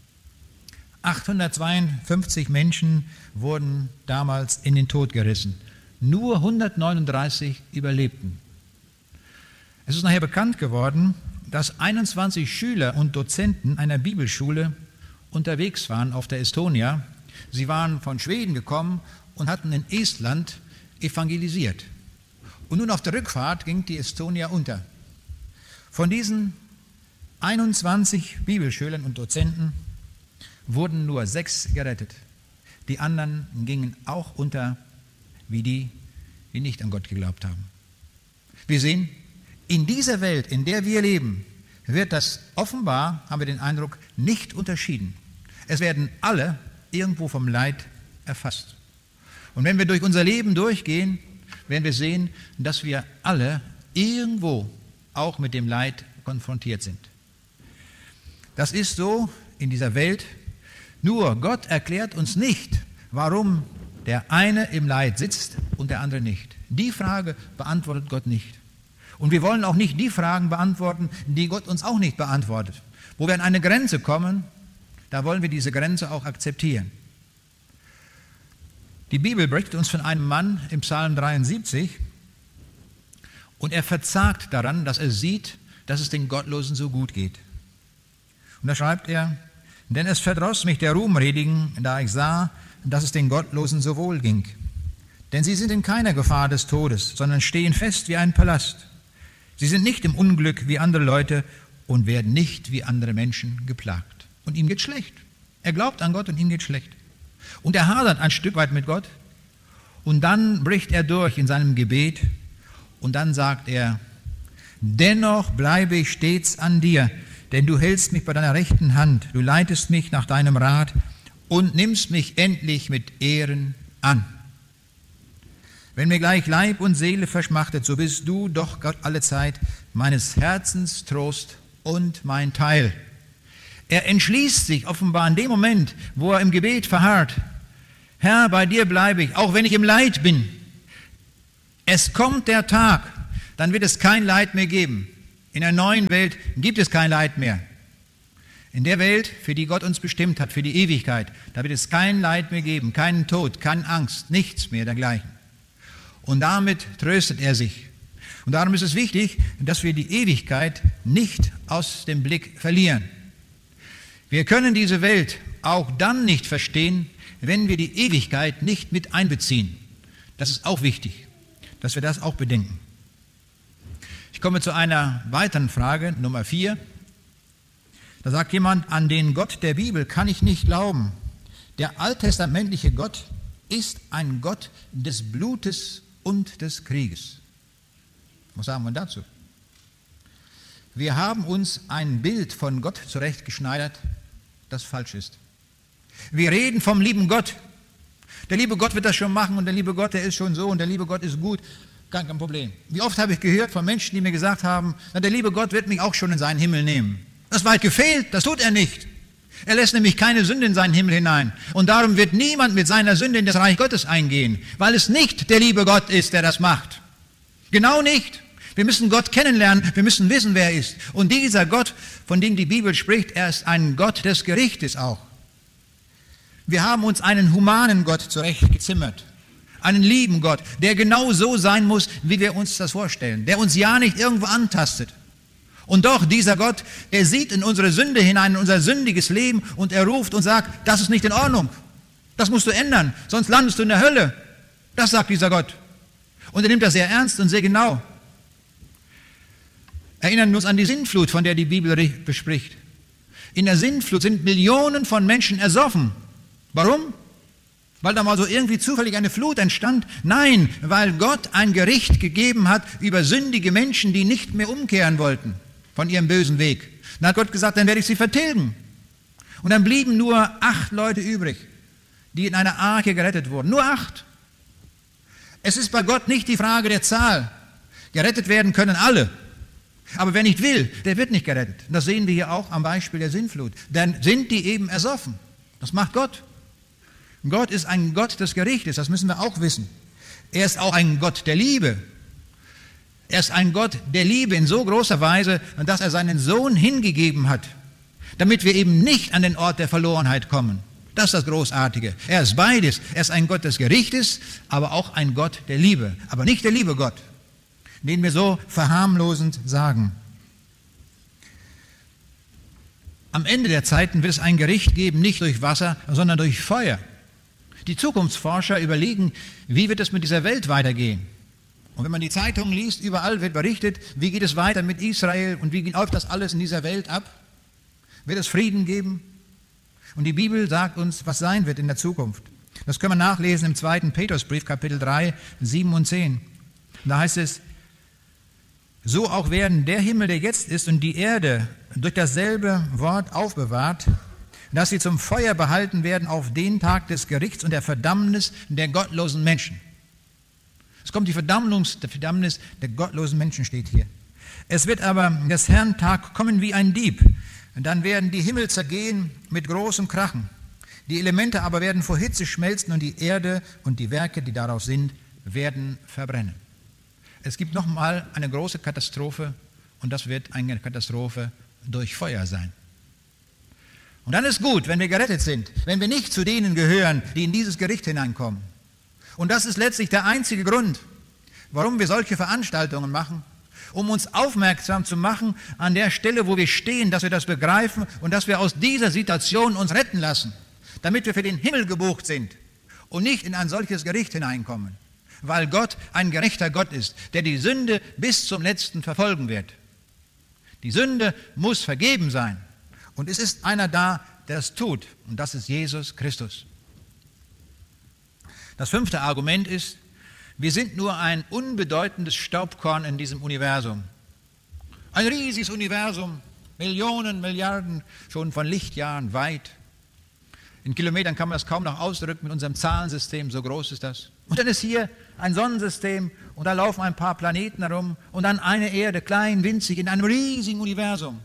852 Menschen wurden damals in den Tod gerissen. Nur 139 überlebten. Es ist nachher bekannt geworden, dass 21 Schüler und Dozenten einer Bibelschule unterwegs waren auf der Estonia. Sie waren von Schweden gekommen und hatten in Estland evangelisiert. Und nun auf der Rückfahrt ging die Estonia unter. Von diesen 21 Bibelschülern und Dozenten wurden nur 6 gerettet. Die anderen gingen auch unter, wie die nicht an Gott geglaubt haben. Wir sehen, in dieser Welt, in der wir leben, wird das offenbar, haben wir den Eindruck, nicht unterschieden. Es werden alle irgendwo vom Leid erfasst. Und wenn wir durch unser Leben durchgehen, werden wir sehen, dass wir alle irgendwo auch mit dem Leid konfrontiert sind. Das ist so in dieser Welt. Nur Gott erklärt uns nicht, warum der eine im Leid sitzt und der andere nicht. Die Frage beantwortet Gott nicht. Und wir wollen auch nicht die Fragen beantworten, die Gott uns auch nicht beantwortet. Wo wir an eine Grenze kommen, da wollen wir diese Grenze auch akzeptieren. Die Bibel berichtet uns von einem Mann im Psalm 73 und er verzagt daran, dass er sieht, dass es den Gottlosen so gut geht. Und da schreibt er, denn es verdross mich der Ruhmredigen, da ich sah, dass es den Gottlosen so wohl ging. Denn sie sind in keiner Gefahr des Todes, sondern stehen fest wie ein Palast. Sie sind nicht im Unglück wie andere Leute und werden nicht wie andere Menschen geplagt. Und ihm geht schlecht. Er glaubt an Gott und ihm geht schlecht. Und er hadert ein Stück weit mit Gott und dann bricht er durch in seinem Gebet und dann sagt er, dennoch bleibe ich stets an dir, denn du hältst mich bei deiner rechten Hand, du leitest mich nach deinem Rat und nimmst mich endlich mit Ehren an. Wenn mir gleich Leib und Seele verschmachtet, so bist du doch Gott alle Zeit meines Herzens Trost und mein Teil. Er entschließt sich offenbar in dem Moment, wo er im Gebet verharrt, Herr, bei dir bleibe ich, auch wenn ich im Leid bin. Es kommt der Tag, dann wird es kein Leid mehr geben. In der neuen Welt gibt es kein Leid mehr. In der Welt, für die Gott uns bestimmt hat, für die Ewigkeit, da wird es kein Leid mehr geben, keinen Tod, keine Angst, nichts mehr dergleichen. Und damit tröstet er sich. Und darum ist es wichtig, dass wir die Ewigkeit nicht aus dem Blick verlieren. Wir können diese Welt auch dann nicht verstehen, wenn wir die Ewigkeit nicht mit einbeziehen. Das ist auch wichtig, dass wir das auch bedenken. Ich komme zu einer weiteren Frage, Nummer 4. Da sagt jemand, an den Gott der Bibel kann ich nicht glauben. Der alttestamentliche Gott ist ein Gott des Blutes und des Krieges. Was sagen wir dazu? Wir haben uns ein Bild von Gott zurechtgeschneidert, das falsch ist. Wir reden vom lieben Gott. Der liebe Gott wird das schon machen und der liebe Gott, der ist schon so und der liebe Gott ist gut. Kein Problem. Wie oft habe ich gehört von Menschen, die mir gesagt haben, na, der liebe Gott wird mich auch schon in seinen Himmel nehmen. Das ist weit gefehlt, das tut er nicht. Er lässt nämlich keine Sünde in seinen Himmel hinein. Und darum wird niemand mit seiner Sünde in das Reich Gottes eingehen, weil es nicht der liebe Gott ist, der das macht. Genau nicht. Wir müssen Gott kennenlernen, wir müssen wissen, wer er ist. Und dieser Gott, von dem die Bibel spricht, er ist ein Gott des Gerichtes auch. Wir haben uns einen humanen Gott zurechtgezimmert, einen lieben Gott, der genau so sein muss, wie wir uns das vorstellen, der uns ja nicht irgendwo antastet. Und doch, dieser Gott, er sieht in unsere Sünde hinein, in unser sündiges Leben und er ruft und sagt, das ist nicht in Ordnung, das musst du ändern, sonst landest du in der Hölle. Das sagt dieser Gott. Und er nimmt das sehr ernst und sehr genau. Erinnern wir uns an die Sintflut, von der die Bibel bespricht. In der Sintflut sind Millionen von Menschen ersoffen. Warum? Weil da mal so irgendwie zufällig eine Flut entstand? Nein, weil Gott ein Gericht gegeben hat über sündige Menschen, die nicht mehr umkehren wollten von ihrem bösen Weg. Dann hat Gott gesagt, dann werde ich sie vertilgen. Und dann blieben nur 8 Leute übrig, die in einer Arche gerettet wurden. Nur 8. Es ist bei Gott nicht die Frage der Zahl. Gerettet werden können alle. Aber wer nicht will, der wird nicht gerettet. Das sehen wir hier auch am Beispiel der Sintflut. Dann sind die eben ersoffen. Das macht Gott. Gott ist ein Gott des Gerichtes, das müssen wir auch wissen. Er ist auch ein Gott der Liebe. Er ist ein Gott der Liebe in so großer Weise, dass er seinen Sohn hingegeben hat, damit wir eben nicht an den Ort der Verlorenheit kommen. Das ist das Großartige. Er ist beides. Er ist ein Gott des Gerichtes, aber auch ein Gott der Liebe. Aber nicht der liebe Gott, den wir so verharmlosend sagen. Am Ende der Zeiten wird es ein Gericht geben, nicht durch Wasser, sondern durch Feuer. Die Zukunftsforscher überlegen, wie wird es mit dieser Welt weitergehen? Und wenn man die Zeitungen liest, überall wird berichtet, wie geht es weiter mit Israel und wie läuft das alles in dieser Welt ab? Wird es Frieden geben? Und die Bibel sagt uns, was sein wird in der Zukunft. Das können wir nachlesen im 2. Petrusbrief, Kapitel 3, 7 und 10. Da heißt es, so auch werden der Himmel, der jetzt ist, und die Erde durch dasselbe Wort aufbewahrt, dass sie zum Feuer behalten werden auf den Tag des Gerichts und der Verdammnis der gottlosen Menschen. Es kommt die Verdammnis der gottlosen Menschen, steht hier. Es wird aber des Herrn Tag kommen wie ein Dieb. Und dann werden die Himmel zergehen mit großem Krachen. Die Elemente aber werden vor Hitze schmelzen und die Erde und die Werke, die daraus sind, werden verbrennen. Es gibt nochmal eine große Katastrophe und das wird eine Katastrophe durch Feuer sein. Und dann ist gut, wenn wir gerettet sind, wenn wir nicht zu denen gehören, die in dieses Gericht hineinkommen. Und das ist letztlich der einzige Grund, warum wir solche Veranstaltungen machen, um uns aufmerksam zu machen an der Stelle, wo wir stehen, dass wir das begreifen und dass wir aus dieser Situation uns retten lassen, damit wir für den Himmel gebucht sind und nicht in ein solches Gericht hineinkommen, weil Gott ein gerechter Gott ist, der die Sünde bis zum Letzten verfolgen wird. Die Sünde muss vergeben sein. Und es ist einer da, der es tut, und das ist Jesus Christus. Das 5. Argument ist, wir sind nur ein unbedeutendes Staubkorn in diesem Universum. Ein riesiges Universum, Millionen, Milliarden, schon von Lichtjahren weit. In Kilometern kann man das kaum noch ausdrücken mit unserem Zahlensystem, so groß ist das. Und dann ist hier ein Sonnensystem und da laufen ein paar Planeten herum und dann eine Erde, klein, winzig, in einem riesigen Universum.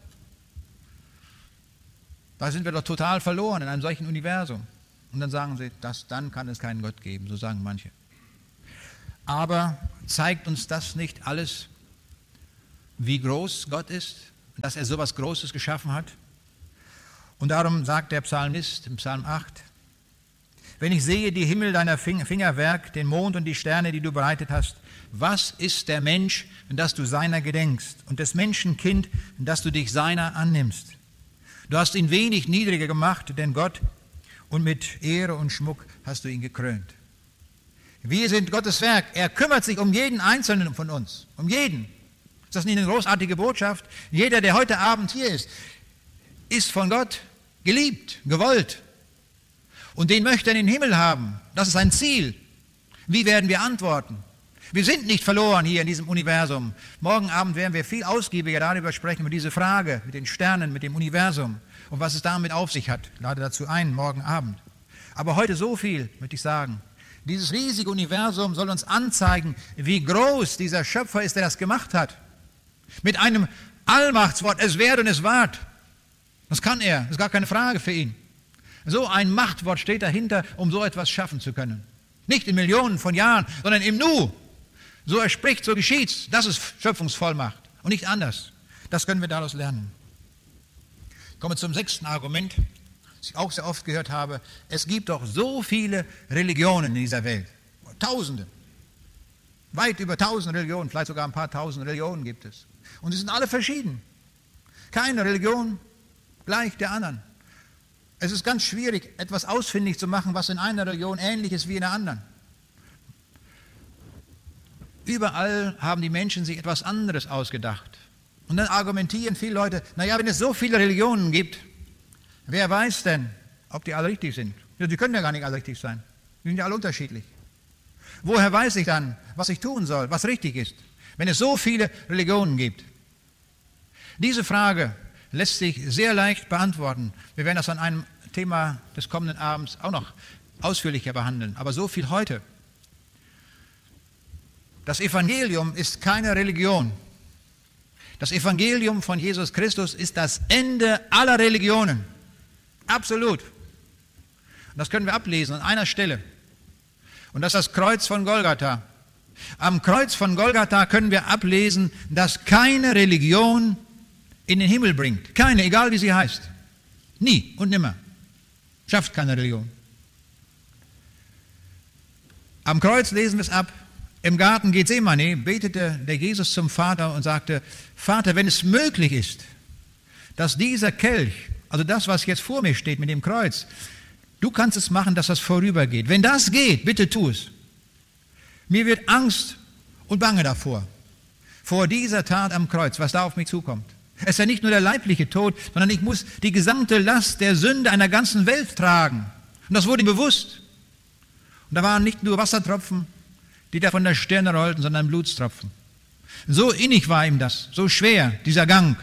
Da sind wir doch total verloren in einem solchen Universum. Und dann sagen sie, dann kann es keinen Gott geben, so sagen manche. Aber zeigt uns das nicht alles, wie groß Gott ist, dass er so etwas Großes geschaffen hat? Und darum sagt der Psalmist im Psalm 8, wenn ich sehe die Himmel deiner Fingerwerk, den Mond und die Sterne, die du bereitet hast, was ist der Mensch, dass du seiner gedenkst, und des Menschen Kind, dass du dich seiner annimmst? Du hast ihn wenig niedriger gemacht, denn Gott, und mit Ehre und Schmuck hast du ihn gekrönt. Wir sind Gottes Werk. Er kümmert sich um jeden Einzelnen von uns. Um jeden. Ist das nicht eine großartige Botschaft? Jeder, der heute Abend hier ist von Gott geliebt, gewollt. Und den möchte er in den Himmel haben. Das ist sein Ziel. Wie werden wir antworten? Wir sind nicht verloren hier in diesem Universum. Morgen Abend werden wir viel ausgiebiger darüber sprechen, über diese Frage mit den Sternen, mit dem Universum und was es damit auf sich hat. Ich lade dazu ein, morgen Abend. Aber heute so viel, möchte ich sagen. Dieses riesige Universum soll uns anzeigen, wie groß dieser Schöpfer ist, der das gemacht hat. Mit einem Allmachtswort, es werde und es ward. Das kann er, das ist gar keine Frage für ihn. So ein Machtwort steht dahinter, um so etwas schaffen zu können. Nicht in Millionen von Jahren, sondern im Nu. So er spricht, so geschieht's. Das ist Schöpfungsvollmacht und nicht anders. Das können wir daraus lernen. Ich komme zum 6. Argument, das ich auch sehr oft gehört habe. Es gibt doch so viele Religionen in dieser Welt. Tausende. Weit über 1000 Religionen, vielleicht sogar ein paar tausend Religionen gibt es. Und sie sind alle verschieden. Keine Religion gleich der anderen. Es ist ganz schwierig, etwas ausfindig zu machen, was in einer Religion ähnlich ist wie in der anderen. Überall haben die Menschen sich etwas anderes ausgedacht. Und dann argumentieren viele Leute, naja, wenn es so viele Religionen gibt, wer weiß denn, ob die alle richtig sind? Ja, die können ja gar nicht alle richtig sein. Wir sind ja alle unterschiedlich. Woher weiß ich dann, was ich tun soll, was richtig ist, wenn es so viele Religionen gibt? Diese Frage lässt sich sehr leicht beantworten. Wir werden das an einem Thema des kommenden Abends auch noch ausführlicher behandeln. Aber so viel heute. Das Evangelium ist keine Religion. Das Evangelium von Jesus Christus ist das Ende aller Religionen. Absolut. Und das können wir ablesen an einer Stelle. Und das ist das Kreuz von Golgatha. Am Kreuz von Golgatha können wir ablesen, dass keine Religion in den Himmel bringt. Keine, egal wie sie heißt. Nie und nimmer. Schafft keine Religion. Am Kreuz lesen wir es ab. Im Garten Gethsemane betete der Jesus zum Vater und sagte, Vater, wenn es möglich ist, dass dieser Kelch, also das, was jetzt vor mir steht mit dem Kreuz, du kannst es machen, dass das vorübergeht. Wenn das geht, bitte tu es. Mir wird Angst und Bange davor, vor dieser Tat am Kreuz, was da auf mich zukommt. Es ist ja nicht nur der leibliche Tod, sondern ich muss die gesamte Last der Sünde einer ganzen Welt tragen. Und das wurde ihm bewusst. Und da waren nicht nur Wassertropfen, die da von der Stirne rollten, sondern Blutstropfen. So innig war ihm das, so schwer, dieser Gang.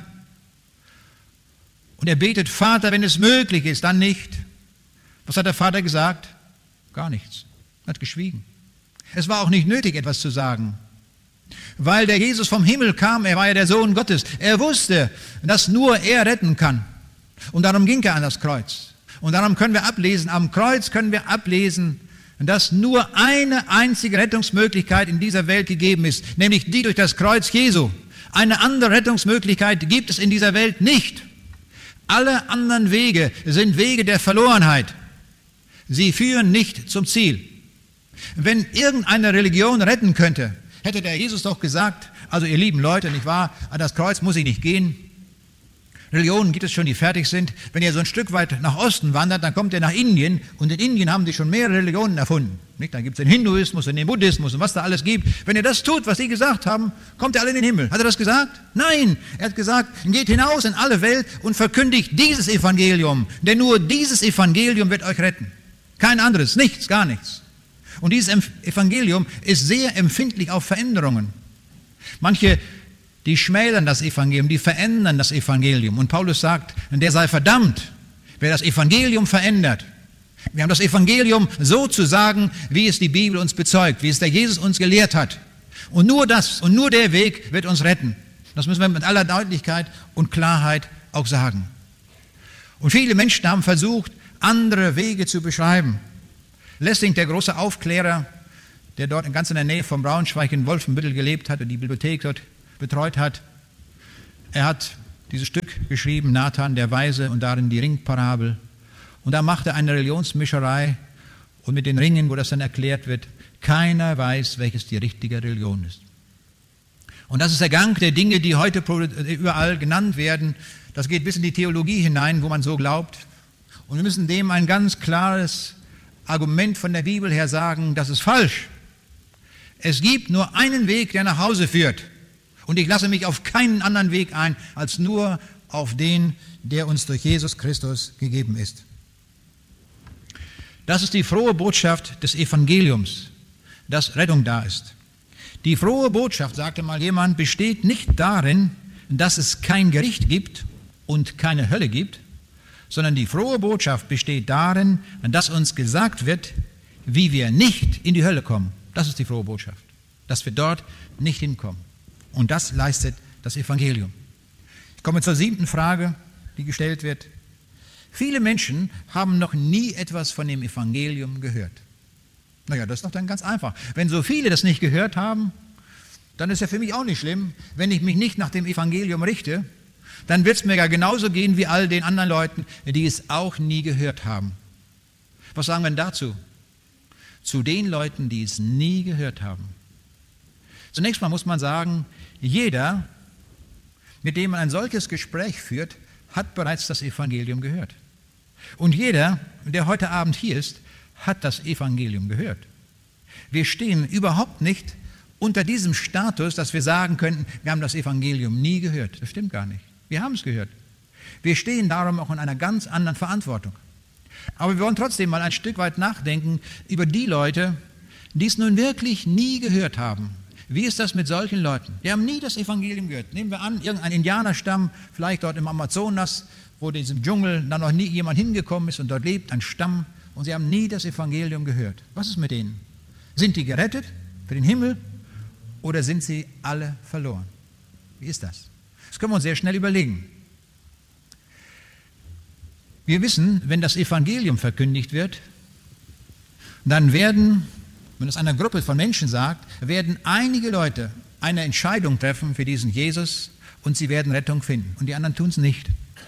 Und er betet, Vater, wenn es möglich ist, dann nicht. Was hat der Vater gesagt? Gar nichts. Er hat geschwiegen. Es war auch nicht nötig, etwas zu sagen. Weil der Jesus vom Himmel kam, er war ja der Sohn Gottes. Er wusste, dass nur er retten kann. Und darum ging er an das Kreuz. Und darum können wir ablesen, am Kreuz können wir ablesen, dass nur eine einzige Rettungsmöglichkeit in dieser Welt gegeben ist, nämlich die durch das Kreuz Jesu. Eine andere Rettungsmöglichkeit gibt es in dieser Welt nicht. Alle anderen Wege sind Wege der Verlorenheit. Sie führen nicht zum Ziel. Wenn irgendeine Religion retten könnte, hätte der Jesus doch gesagt, also ihr lieben Leute, nicht wahr, an das Kreuz muss ich nicht gehen. Religionen gibt es schon, die fertig sind. Wenn ihr so ein Stück weit nach Osten wandert, dann kommt ihr nach Indien und in Indien haben die schon mehrere Religionen erfunden. Nicht? Dann gibt es den Hinduismus und den Buddhismus und was da alles gibt. Wenn ihr das tut, was sie gesagt haben, kommt ihr alle in den Himmel. Hat er das gesagt? Nein, er hat gesagt, geht hinaus in alle Welt und verkündigt dieses Evangelium, denn nur dieses Evangelium wird euch retten. Kein anderes, nichts, gar nichts. Und dieses Evangelium ist sehr empfindlich auf Veränderungen. Manche, die schmälern das Evangelium, die verändern das Evangelium. Und Paulus sagt, der sei verdammt, wer das Evangelium verändert. Wir haben das Evangelium so zu sagen, wie es die Bibel uns bezeugt, wie es der Jesus uns gelehrt hat. Und nur das und nur der Weg wird uns retten. Das müssen wir mit aller Deutlichkeit und Klarheit auch sagen. Und viele Menschen haben versucht, andere Wege zu beschreiben. Lessing, der große Aufklärer, der dort ganz in der Nähe von Braunschweig in Wolfenbüttel gelebt hat und die Bibliothek dort betreut hat, er hat dieses Stück geschrieben, Nathan der Weise, und darin die Ringparabel. Und da macht er eine Religionsmischerei und mit den Ringen, wo das dann erklärt wird, keiner weiß, welches die richtige Religion ist. Und das ist der Gang der Dinge, die heute überall genannt werden. Das geht bis in die Theologie hinein, wo man so glaubt. Und wir müssen dem ein ganz klares Argument von der Bibel her sagen, das ist falsch. Es gibt nur einen Weg, der nach Hause führt. Und ich lasse mich auf keinen anderen Weg ein, als nur auf den, der uns durch Jesus Christus gegeben ist. Das ist die frohe Botschaft des Evangeliums, dass Rettung da ist. Die frohe Botschaft, sagte mal jemand, besteht nicht darin, dass es kein Gericht gibt und keine Hölle gibt, sondern die frohe Botschaft besteht darin, dass uns gesagt wird, wie wir nicht in die Hölle kommen. Das ist die frohe Botschaft, dass wir dort nicht hinkommen. Und das leistet das Evangelium. Ich komme zur 7. Frage, die gestellt wird. Viele Menschen haben noch nie etwas von dem Evangelium gehört. Naja, das ist doch dann ganz einfach. Wenn so viele das nicht gehört haben, dann ist ja für mich auch nicht schlimm, wenn ich mich nicht nach dem Evangelium richte, dann wird es mir ja genauso gehen wie all den anderen Leuten, die es auch nie gehört haben. Was sagen wir denn dazu? Zu den Leuten, die es nie gehört haben. Zunächst mal muss man sagen, jeder, mit dem man ein solches Gespräch führt, hat bereits das Evangelium gehört. Und jeder, der heute Abend hier ist, hat das Evangelium gehört. Wir stehen überhaupt nicht unter diesem Status, dass wir sagen könnten, wir haben das Evangelium nie gehört. Das stimmt gar nicht. Wir haben es gehört. Wir stehen darum auch in einer ganz anderen Verantwortung. Aber wir wollen trotzdem mal ein Stück weit nachdenken über die Leute, die es nun wirklich nie gehört haben. Wie ist das mit solchen Leuten? Die haben nie das Evangelium gehört. Nehmen wir an, irgendein Indianerstamm, vielleicht dort im Amazonas, wo in diesem Dschungel da noch nie jemand hingekommen ist und dort lebt ein Stamm und sie haben nie das Evangelium gehört. Was ist mit denen? Sind die gerettet für den Himmel oder sind sie alle verloren? Wie ist das? Das können wir uns sehr schnell überlegen. Wir wissen, wenn das Evangelium verkündigt wird, dann werden, wenn es einer Gruppe von Menschen sagt, werden einige Leute eine Entscheidung treffen für diesen Jesus und sie werden Rettung finden und die anderen tun es nicht.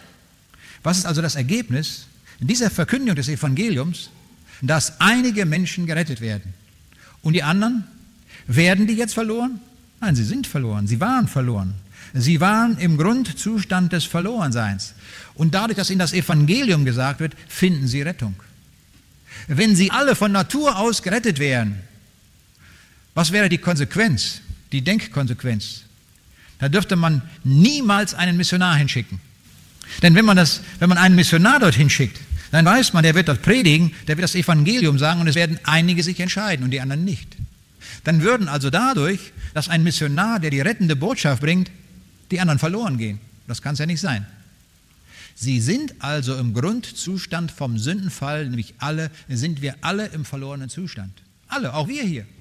Was ist also das Ergebnis dieser Verkündigung des Evangeliums? Dass einige Menschen gerettet werden. Und die anderen, werden die jetzt verloren? Nein, sie sind verloren, sie waren verloren. Sie waren im Grundzustand des Verlorenseins. Und dadurch, dass ihnen das Evangelium gesagt wird, finden sie Rettung. Wenn sie alle von Natur aus gerettet wären, was wäre die Konsequenz, die Denkkonsequenz? Da dürfte man niemals einen Missionar hinschicken. Denn wenn man einen Missionar dorthin schickt, dann weiß man, der wird dort predigen, der wird das Evangelium sagen und es werden einige sich entscheiden und die anderen nicht. Dann würden also dadurch, dass ein Missionar, der die rettende Botschaft bringt, die anderen verloren gehen. Das kann es ja nicht sein. Sie sind also im Grundzustand vom Sündenfall, nämlich sind wir alle im verlorenen Zustand. Alle, auch wir hier.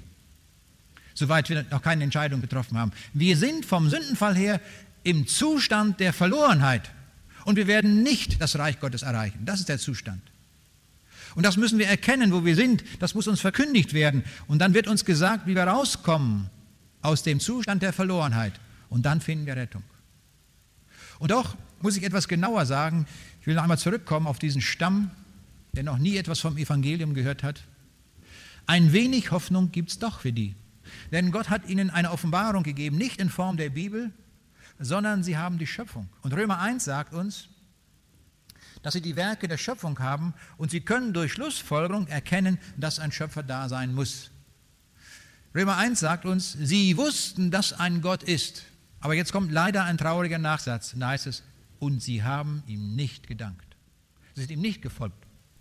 Soweit wir noch keine Entscheidung getroffen haben. Wir sind vom Sündenfall her im Zustand der Verlorenheit. Und wir werden nicht das Reich Gottes erreichen. Das ist der Zustand. Und das müssen wir erkennen, wo wir sind. Das muss uns verkündigt werden. Und dann wird uns gesagt, wie wir rauskommen aus dem Zustand der Verlorenheit. Und dann finden wir Rettung. Und doch muss ich etwas genauer sagen. Ich will noch einmal zurückkommen auf diesen Stamm, der noch nie etwas vom Evangelium gehört hat. Ein wenig Hoffnung gibt es doch für die. Denn Gott hat ihnen eine Offenbarung gegeben, nicht in Form der Bibel, sondern sie haben die Schöpfung. Und Römer 1 sagt uns, dass sie die Werke der Schöpfung haben und sie können durch Schlussfolgerung erkennen, dass ein Schöpfer da sein muss. Römer 1 sagt uns, sie wussten, dass ein Gott ist. Aber jetzt kommt leider ein trauriger Nachsatz. Da heißt es, und sie haben ihm nicht gedankt. Sie sind ihm nicht gefolgt.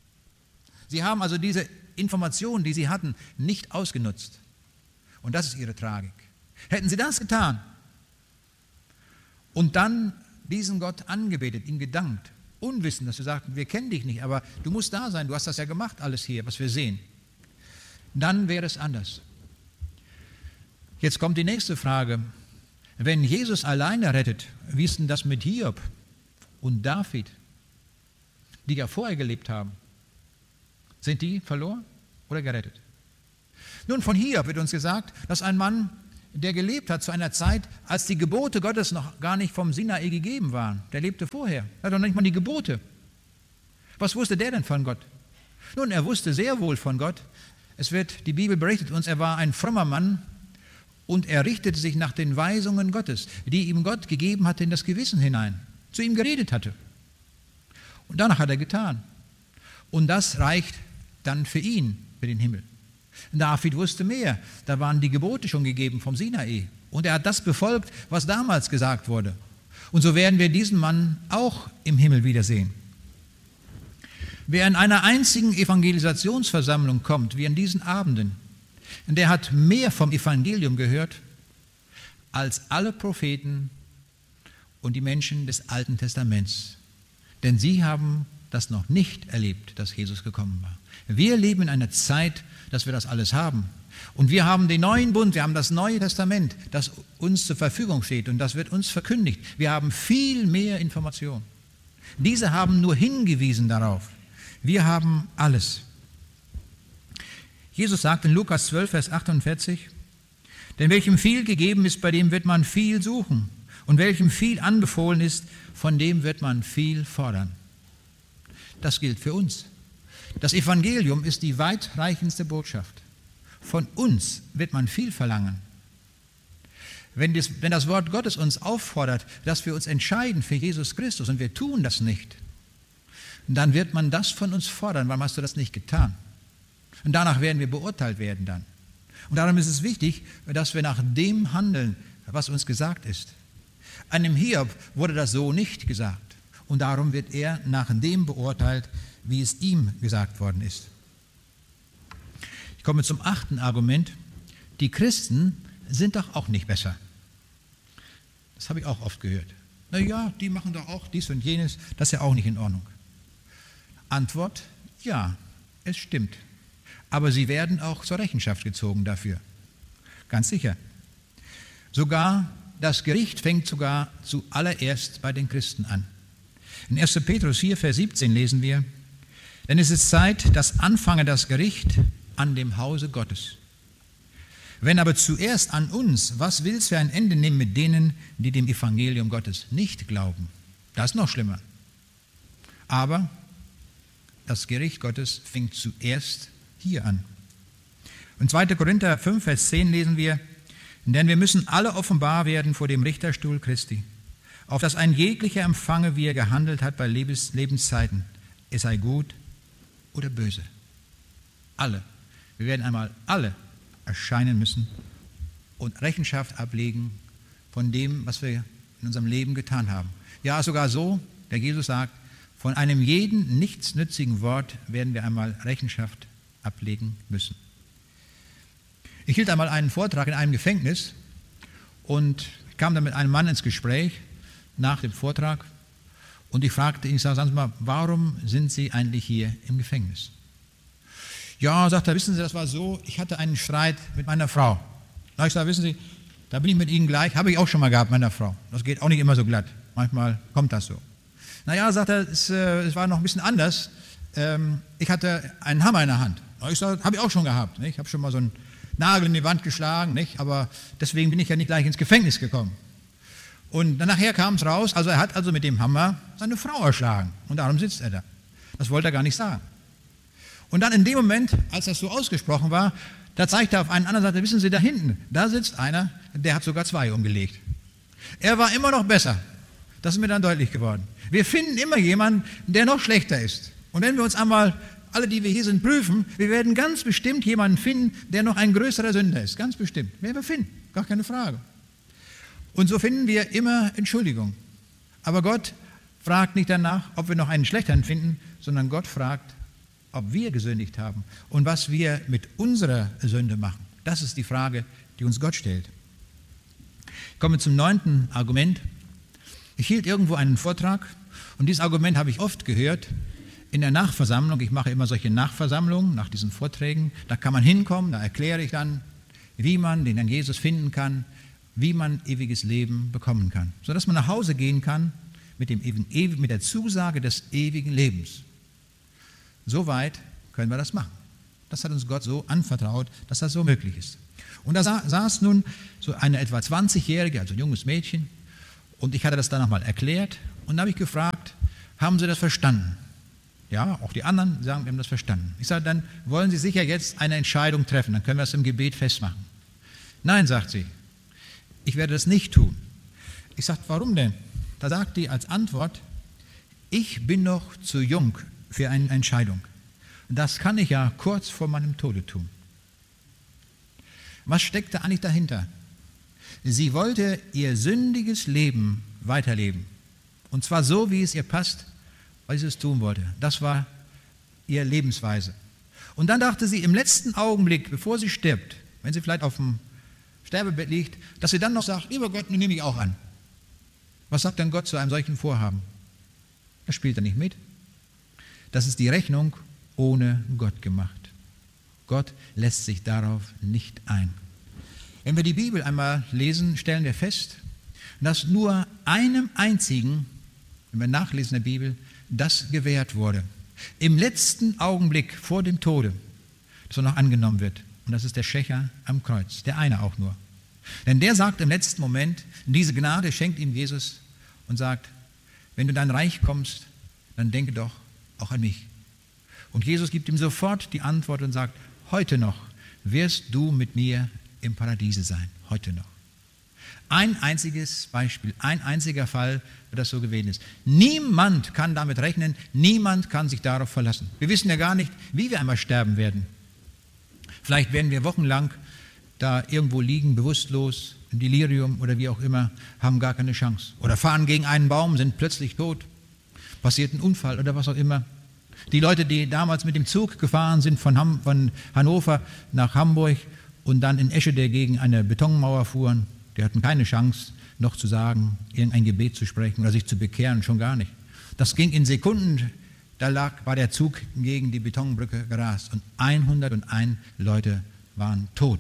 Sie haben also diese Informationen, die sie hatten, nicht ausgenutzt. Und das ist ihre Tragik. Hätten sie das getan und dann diesen Gott angebetet, ihm gedankt, unwissend, dass sie sagten, wir kennen dich nicht, aber du musst da sein, du hast das ja gemacht, alles hier, was wir sehen, dann wäre es anders. Jetzt kommt die nächste Frage. Wenn Jesus alleine rettet, wie ist denn das mit Hiob und David, die ja vorher gelebt haben? Sind die verloren oder gerettet? Nun, von Hiob wird uns gesagt, dass ein Mann, der gelebt hat zu einer Zeit, als die Gebote Gottes noch gar nicht vom Sinai gegeben waren. Der lebte vorher. Er hat noch nicht mal die Gebote. Was wusste der denn von Gott? Nun, er wusste sehr wohl von Gott. Die Bibel berichtet uns, er war ein frommer Mann und er richtete sich nach den Weisungen Gottes, die ihm Gott gegeben hatte in das Gewissen hinein, zu ihm geredet hatte. Und danach hat er getan. Und das reicht dann für ihn, für den Himmel. David wusste mehr. Da waren die Gebote schon gegeben vom Sinai. Und er hat das befolgt, was damals gesagt wurde. Und so werden wir diesen Mann auch im Himmel wiedersehen. Wer in einer einzigen Evangelisationsversammlung kommt, wie an diesen Abenden, der hat mehr vom Evangelium gehört als alle Propheten und die Menschen des Alten Testaments. Denn sie haben das noch nicht erlebt, dass Jesus gekommen war. Wir leben in einer Zeit, dass wir das alles haben. Und wir haben den neuen Bund, wir haben das Neue Testament, das uns zur Verfügung steht und das wird uns verkündigt. Wir haben viel mehr Information. Diese haben nur hingewiesen darauf. Wir haben alles. Jesus sagt in Lukas 12, Vers 48, denn welchem viel gegeben ist, bei dem wird man viel suchen. Und welchem viel anbefohlen ist, von dem wird man viel fordern. Das gilt für uns. Das Evangelium ist die weitreichendste Botschaft. Von uns wird man viel verlangen. Wenn das Wort Gottes uns auffordert, dass wir uns entscheiden für Jesus Christus und wir tun das nicht, dann wird man das von uns fordern. Warum hast du das nicht getan? Und danach werden wir beurteilt werden dann. Und darum ist es wichtig, dass wir nach dem handeln, was uns gesagt ist. Einem Hiob wurde das so nicht gesagt. und darum wird er nach dem beurteilt, wie es ihm gesagt worden ist. Ich komme zum 8. Argument. Die Christen sind doch auch nicht besser. Das habe ich auch oft gehört. Na ja, die machen doch auch dies und jenes, das ist ja auch nicht in Ordnung. Antwort: Ja, es stimmt. Aber sie werden auch zur Rechenschaft gezogen dafür. Ganz sicher. Sogar das Gericht fängt sogar zuallererst bei den Christen an. In 1. Petrus 4, Vers 17 lesen wir: Denn es ist Zeit, dass anfange das Gericht an dem Hause Gottes. Wenn aber zuerst an uns, was will's für ein Ende nehmen mit denen, die dem Evangelium Gottes nicht glauben? Das ist noch schlimmer. Aber das Gericht Gottes fängt zuerst hier an. In 2. Korinther 5, Vers 10 lesen wir: Denn wir müssen alle offenbar werden vor dem Richterstuhl Christi, auf dass ein jeglicher empfange, wie er gehandelt hat bei Lebenszeiten, es sei gut oder böse. Alle. Wir werden einmal alle erscheinen müssen und Rechenschaft ablegen von dem, was wir in unserem Leben getan haben. Ja, sogar so, der Jesus sagt, von einem jeden nichtsnützigen Wort werden wir einmal Rechenschaft ablegen müssen. Ich hielt einmal einen Vortrag in einem Gefängnis und kam dann mit einem Mann ins Gespräch nach dem Vortrag und ich fragte ihn, ich sage, sagen Sie mal, warum sind Sie eigentlich hier im Gefängnis? Ja, sagt er, wissen Sie, das war so, ich hatte einen Streit mit meiner Frau. Na, ich sage, wissen Sie, da bin ich mit Ihnen gleich, habe ich auch schon mal gehabt mit meiner Frau. Das geht auch nicht immer so glatt, manchmal kommt das so. Naja, sagt er, es war noch ein bisschen anders. Ich hatte einen Hammer in der Hand. Ich sage, habe ich auch schon gehabt. Nicht? Ich habe schon mal so einen Nagel in die Wand geschlagen, nicht? Aber deswegen bin ich ja nicht gleich ins Gefängnis gekommen. Und dann nachher kam es raus, also er hat also mit dem Hammer seine Frau erschlagen und darum sitzt er da. Das wollte er gar nicht sagen. Und dann in dem Moment, als das so ausgesprochen war, da zeigte er auf einen anderen und sagte, wissen Sie, da hinten, da sitzt einer, der hat sogar 2 umgelegt. Er war immer noch besser. Das ist mir dann deutlich geworden. Wir finden immer jemanden, der noch schlechter ist. Und wenn wir uns einmal, alle, die wir hier sind, prüfen, wir werden ganz bestimmt jemanden finden, der noch ein größerer Sünder ist. Ganz bestimmt. Werden wir finden. Gar keine Frage. Und so finden wir immer Entschuldigung. Aber Gott fragt nicht danach, ob wir noch einen schlechteren finden, sondern Gott fragt, ob wir gesündigt haben und was wir mit unserer Sünde machen. Das ist die Frage, die uns Gott stellt. Ich komme zum 9. Argument. Ich hielt irgendwo einen Vortrag und dieses Argument habe ich oft gehört in der Nachversammlung. Ich mache immer solche Nachversammlungen nach diesen Vorträgen. Da kann man hinkommen, da erkläre ich dann, wie man den Herrn Jesus finden kann, wie man ewiges Leben bekommen kann, sodass man nach Hause gehen kann mit der Zusage des ewigen Lebens. Soweit können wir das machen. Das hat uns Gott so anvertraut, dass das so möglich ist. Und da saß nun so eine etwa 20-Jährige, also ein junges Mädchen, und ich hatte das dann nochmal erklärt und da habe ich gefragt, haben Sie das verstanden? Ja, auch die anderen sagen, wir haben das verstanden. Ich sage, dann wollen Sie sicher jetzt eine Entscheidung treffen, dann können wir das im Gebet festmachen. Nein, sagt sie, ich werde das nicht tun. Ich sage, warum denn? Da sagt die als Antwort, ich bin noch zu jung für eine Entscheidung. Das kann ich ja kurz vor meinem Tode tun. Was steckte eigentlich dahinter? Sie wollte ihr sündiges Leben weiterleben. Und zwar so, wie es ihr passt, weil sie es tun wollte. Das war ihre Lebensweise. Und dann dachte sie im letzten Augenblick, bevor sie stirbt, wenn sie vielleicht auf dem Sterbebett liegt, dass sie dann noch sagt, lieber Gott, nun nehme ich auch an. Was sagt dann Gott zu einem solchen Vorhaben? Das spielt er nicht mit. Das ist die Rechnung ohne Gott gemacht. Gott lässt sich darauf nicht ein. Wenn wir die Bibel einmal lesen, stellen wir fest, dass nur einem einzigen, wenn wir nachlesen in der Bibel, das gewährt wurde. Im letzten Augenblick vor dem Tode, dass er noch angenommen wird. Und das ist der Schächer am Kreuz, der eine auch nur. Denn der sagt im letzten Moment, diese Gnade schenkt ihm Jesus und sagt, wenn du in dein Reich kommst, dann denke doch auch an mich. Und Jesus gibt ihm sofort die Antwort und sagt, heute noch wirst du mit mir im Paradiese sein. Heute noch. Ein einziges Beispiel, ein einziger Fall, wo das so gewesen ist. Niemand kann damit rechnen, niemand kann sich darauf verlassen. Wir wissen ja gar nicht, wie wir einmal sterben werden. Vielleicht werden wir wochenlang da irgendwo liegen, bewusstlos, im Delirium oder wie auch immer, haben gar keine Chance. Oder fahren gegen einen Baum, sind plötzlich tot. passiert ein Unfall oder was auch immer. Die Leute, die damals mit dem Zug gefahren sind von Hannover nach Hamburg und dann in Eschede gegen eine Betonmauer fuhren, die hatten keine Chance, noch zu sagen, irgendein Gebet zu sprechen oder sich zu bekehren, schon gar nicht. Das ging in Sekunden, war der Zug gegen die Betonbrücke gerast und 101 Leute waren tot.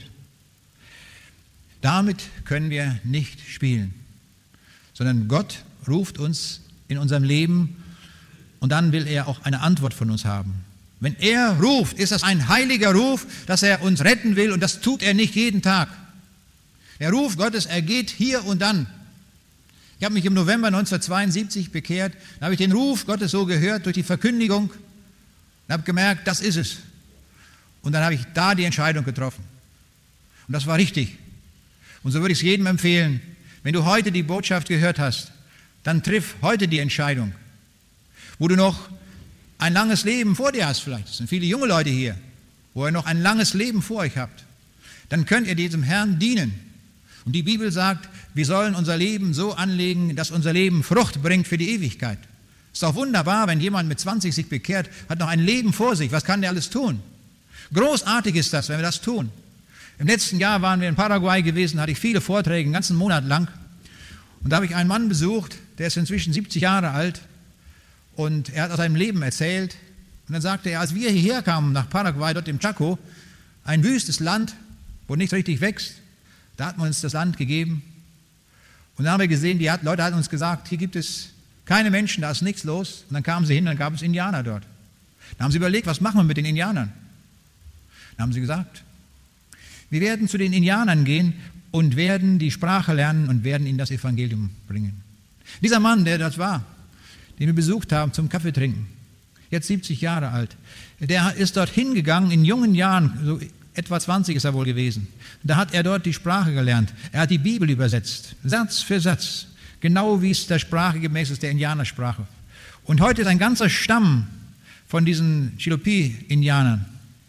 Damit können wir nicht spielen, sondern Gott ruft uns in unserem Leben und dann will er auch eine Antwort von uns haben. Wenn er ruft, ist das ein heiliger Ruf, dass er uns retten will, und das tut er nicht jeden Tag. Der Ruf Gottes ergeht hier und dann. Ich habe mich im November 1972 bekehrt, da habe ich den Ruf Gottes so gehört durch die Verkündigung und habe gemerkt, das ist es. Und dann habe ich da die Entscheidung getroffen. Und das war richtig. Und so würde ich es jedem empfehlen, wenn du heute die Botschaft gehört hast, dann triff heute die Entscheidung, wo du noch ein langes Leben vor dir hast vielleicht. Es sind viele junge Leute hier, wo ihr noch ein langes Leben vor euch habt. Dann könnt ihr diesem Herrn dienen. Und die Bibel sagt, wir sollen unser Leben so anlegen, dass unser Leben Frucht bringt für die Ewigkeit. Ist doch wunderbar, wenn jemand mit 20 sich bekehrt, hat noch ein Leben vor sich. Was kann der alles tun? Großartig ist das, wenn wir das tun. Im letzten Jahr waren wir in Paraguay gewesen, hatte ich viele Vorträge, einen ganzen Monat lang. Und da habe ich einen Mann besucht, der ist inzwischen 70 Jahre alt. Und er hat aus seinem Leben erzählt. Und dann sagte er, als wir hierher kamen nach Paraguay, dort im Chaco, ein wüstes Land, wo nichts richtig wächst, da hat man uns das Land gegeben. Und dann haben wir gesehen, die Leute hatten uns gesagt, hier gibt es keine Menschen, da ist nichts los. Und dann kamen sie hin, dann gab es Indianer dort. Dann haben sie überlegt, was machen wir mit den Indianern? Dann haben sie gesagt, wir werden zu den Indianern gehen und werden die Sprache lernen und werden ihnen das Evangelium bringen. Dieser Mann, der dort war, den wir besucht haben zum Kaffee trinken, jetzt 70 Jahre alt, der ist dort hingegangen in jungen Jahren, so etwa 20 ist er wohl gewesen. Da hat er dort die Sprache gelernt. Er hat die Bibel übersetzt, Satz für Satz, genau wie es der Sprache gemäß ist, der Indianersprache. Und heute ist ein ganzer Stamm von diesen Cherokee-Indianern,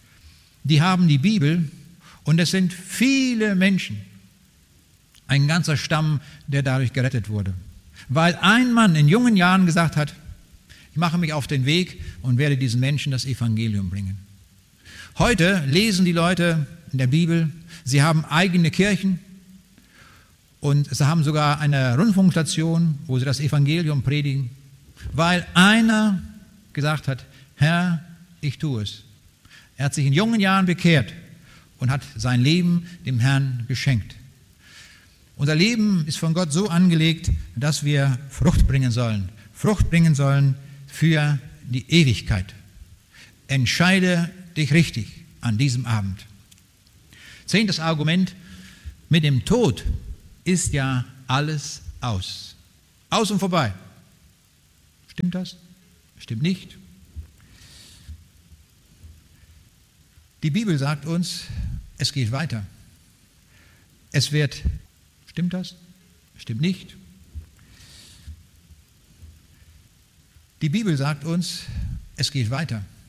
die haben die Bibel und es sind viele Menschen, ein ganzer Stamm, der dadurch gerettet wurde. Weil ein Mann in jungen Jahren gesagt hat, ich mache mich auf den Weg und werde diesen Menschen das Evangelium bringen. Heute lesen die Leute in der Bibel, sie haben eigene Kirchen und sie haben sogar eine Rundfunkstation, wo sie das Evangelium predigen, weil einer gesagt hat, Herr, ich tue es. Er hat sich in jungen Jahren bekehrt und hat sein Leben dem Herrn geschenkt. Unser Leben ist von Gott so angelegt, dass wir Frucht bringen sollen für die Ewigkeit. Entscheide dich richtig an diesem Abend. 10. Argument, mit dem Tod ist ja alles aus. Aus und vorbei. Stimmt das? Stimmt nicht. Die Bibel sagt uns, es geht weiter. Stimmt das? Stimmt nicht. Die Bibel sagt uns, es geht weiter.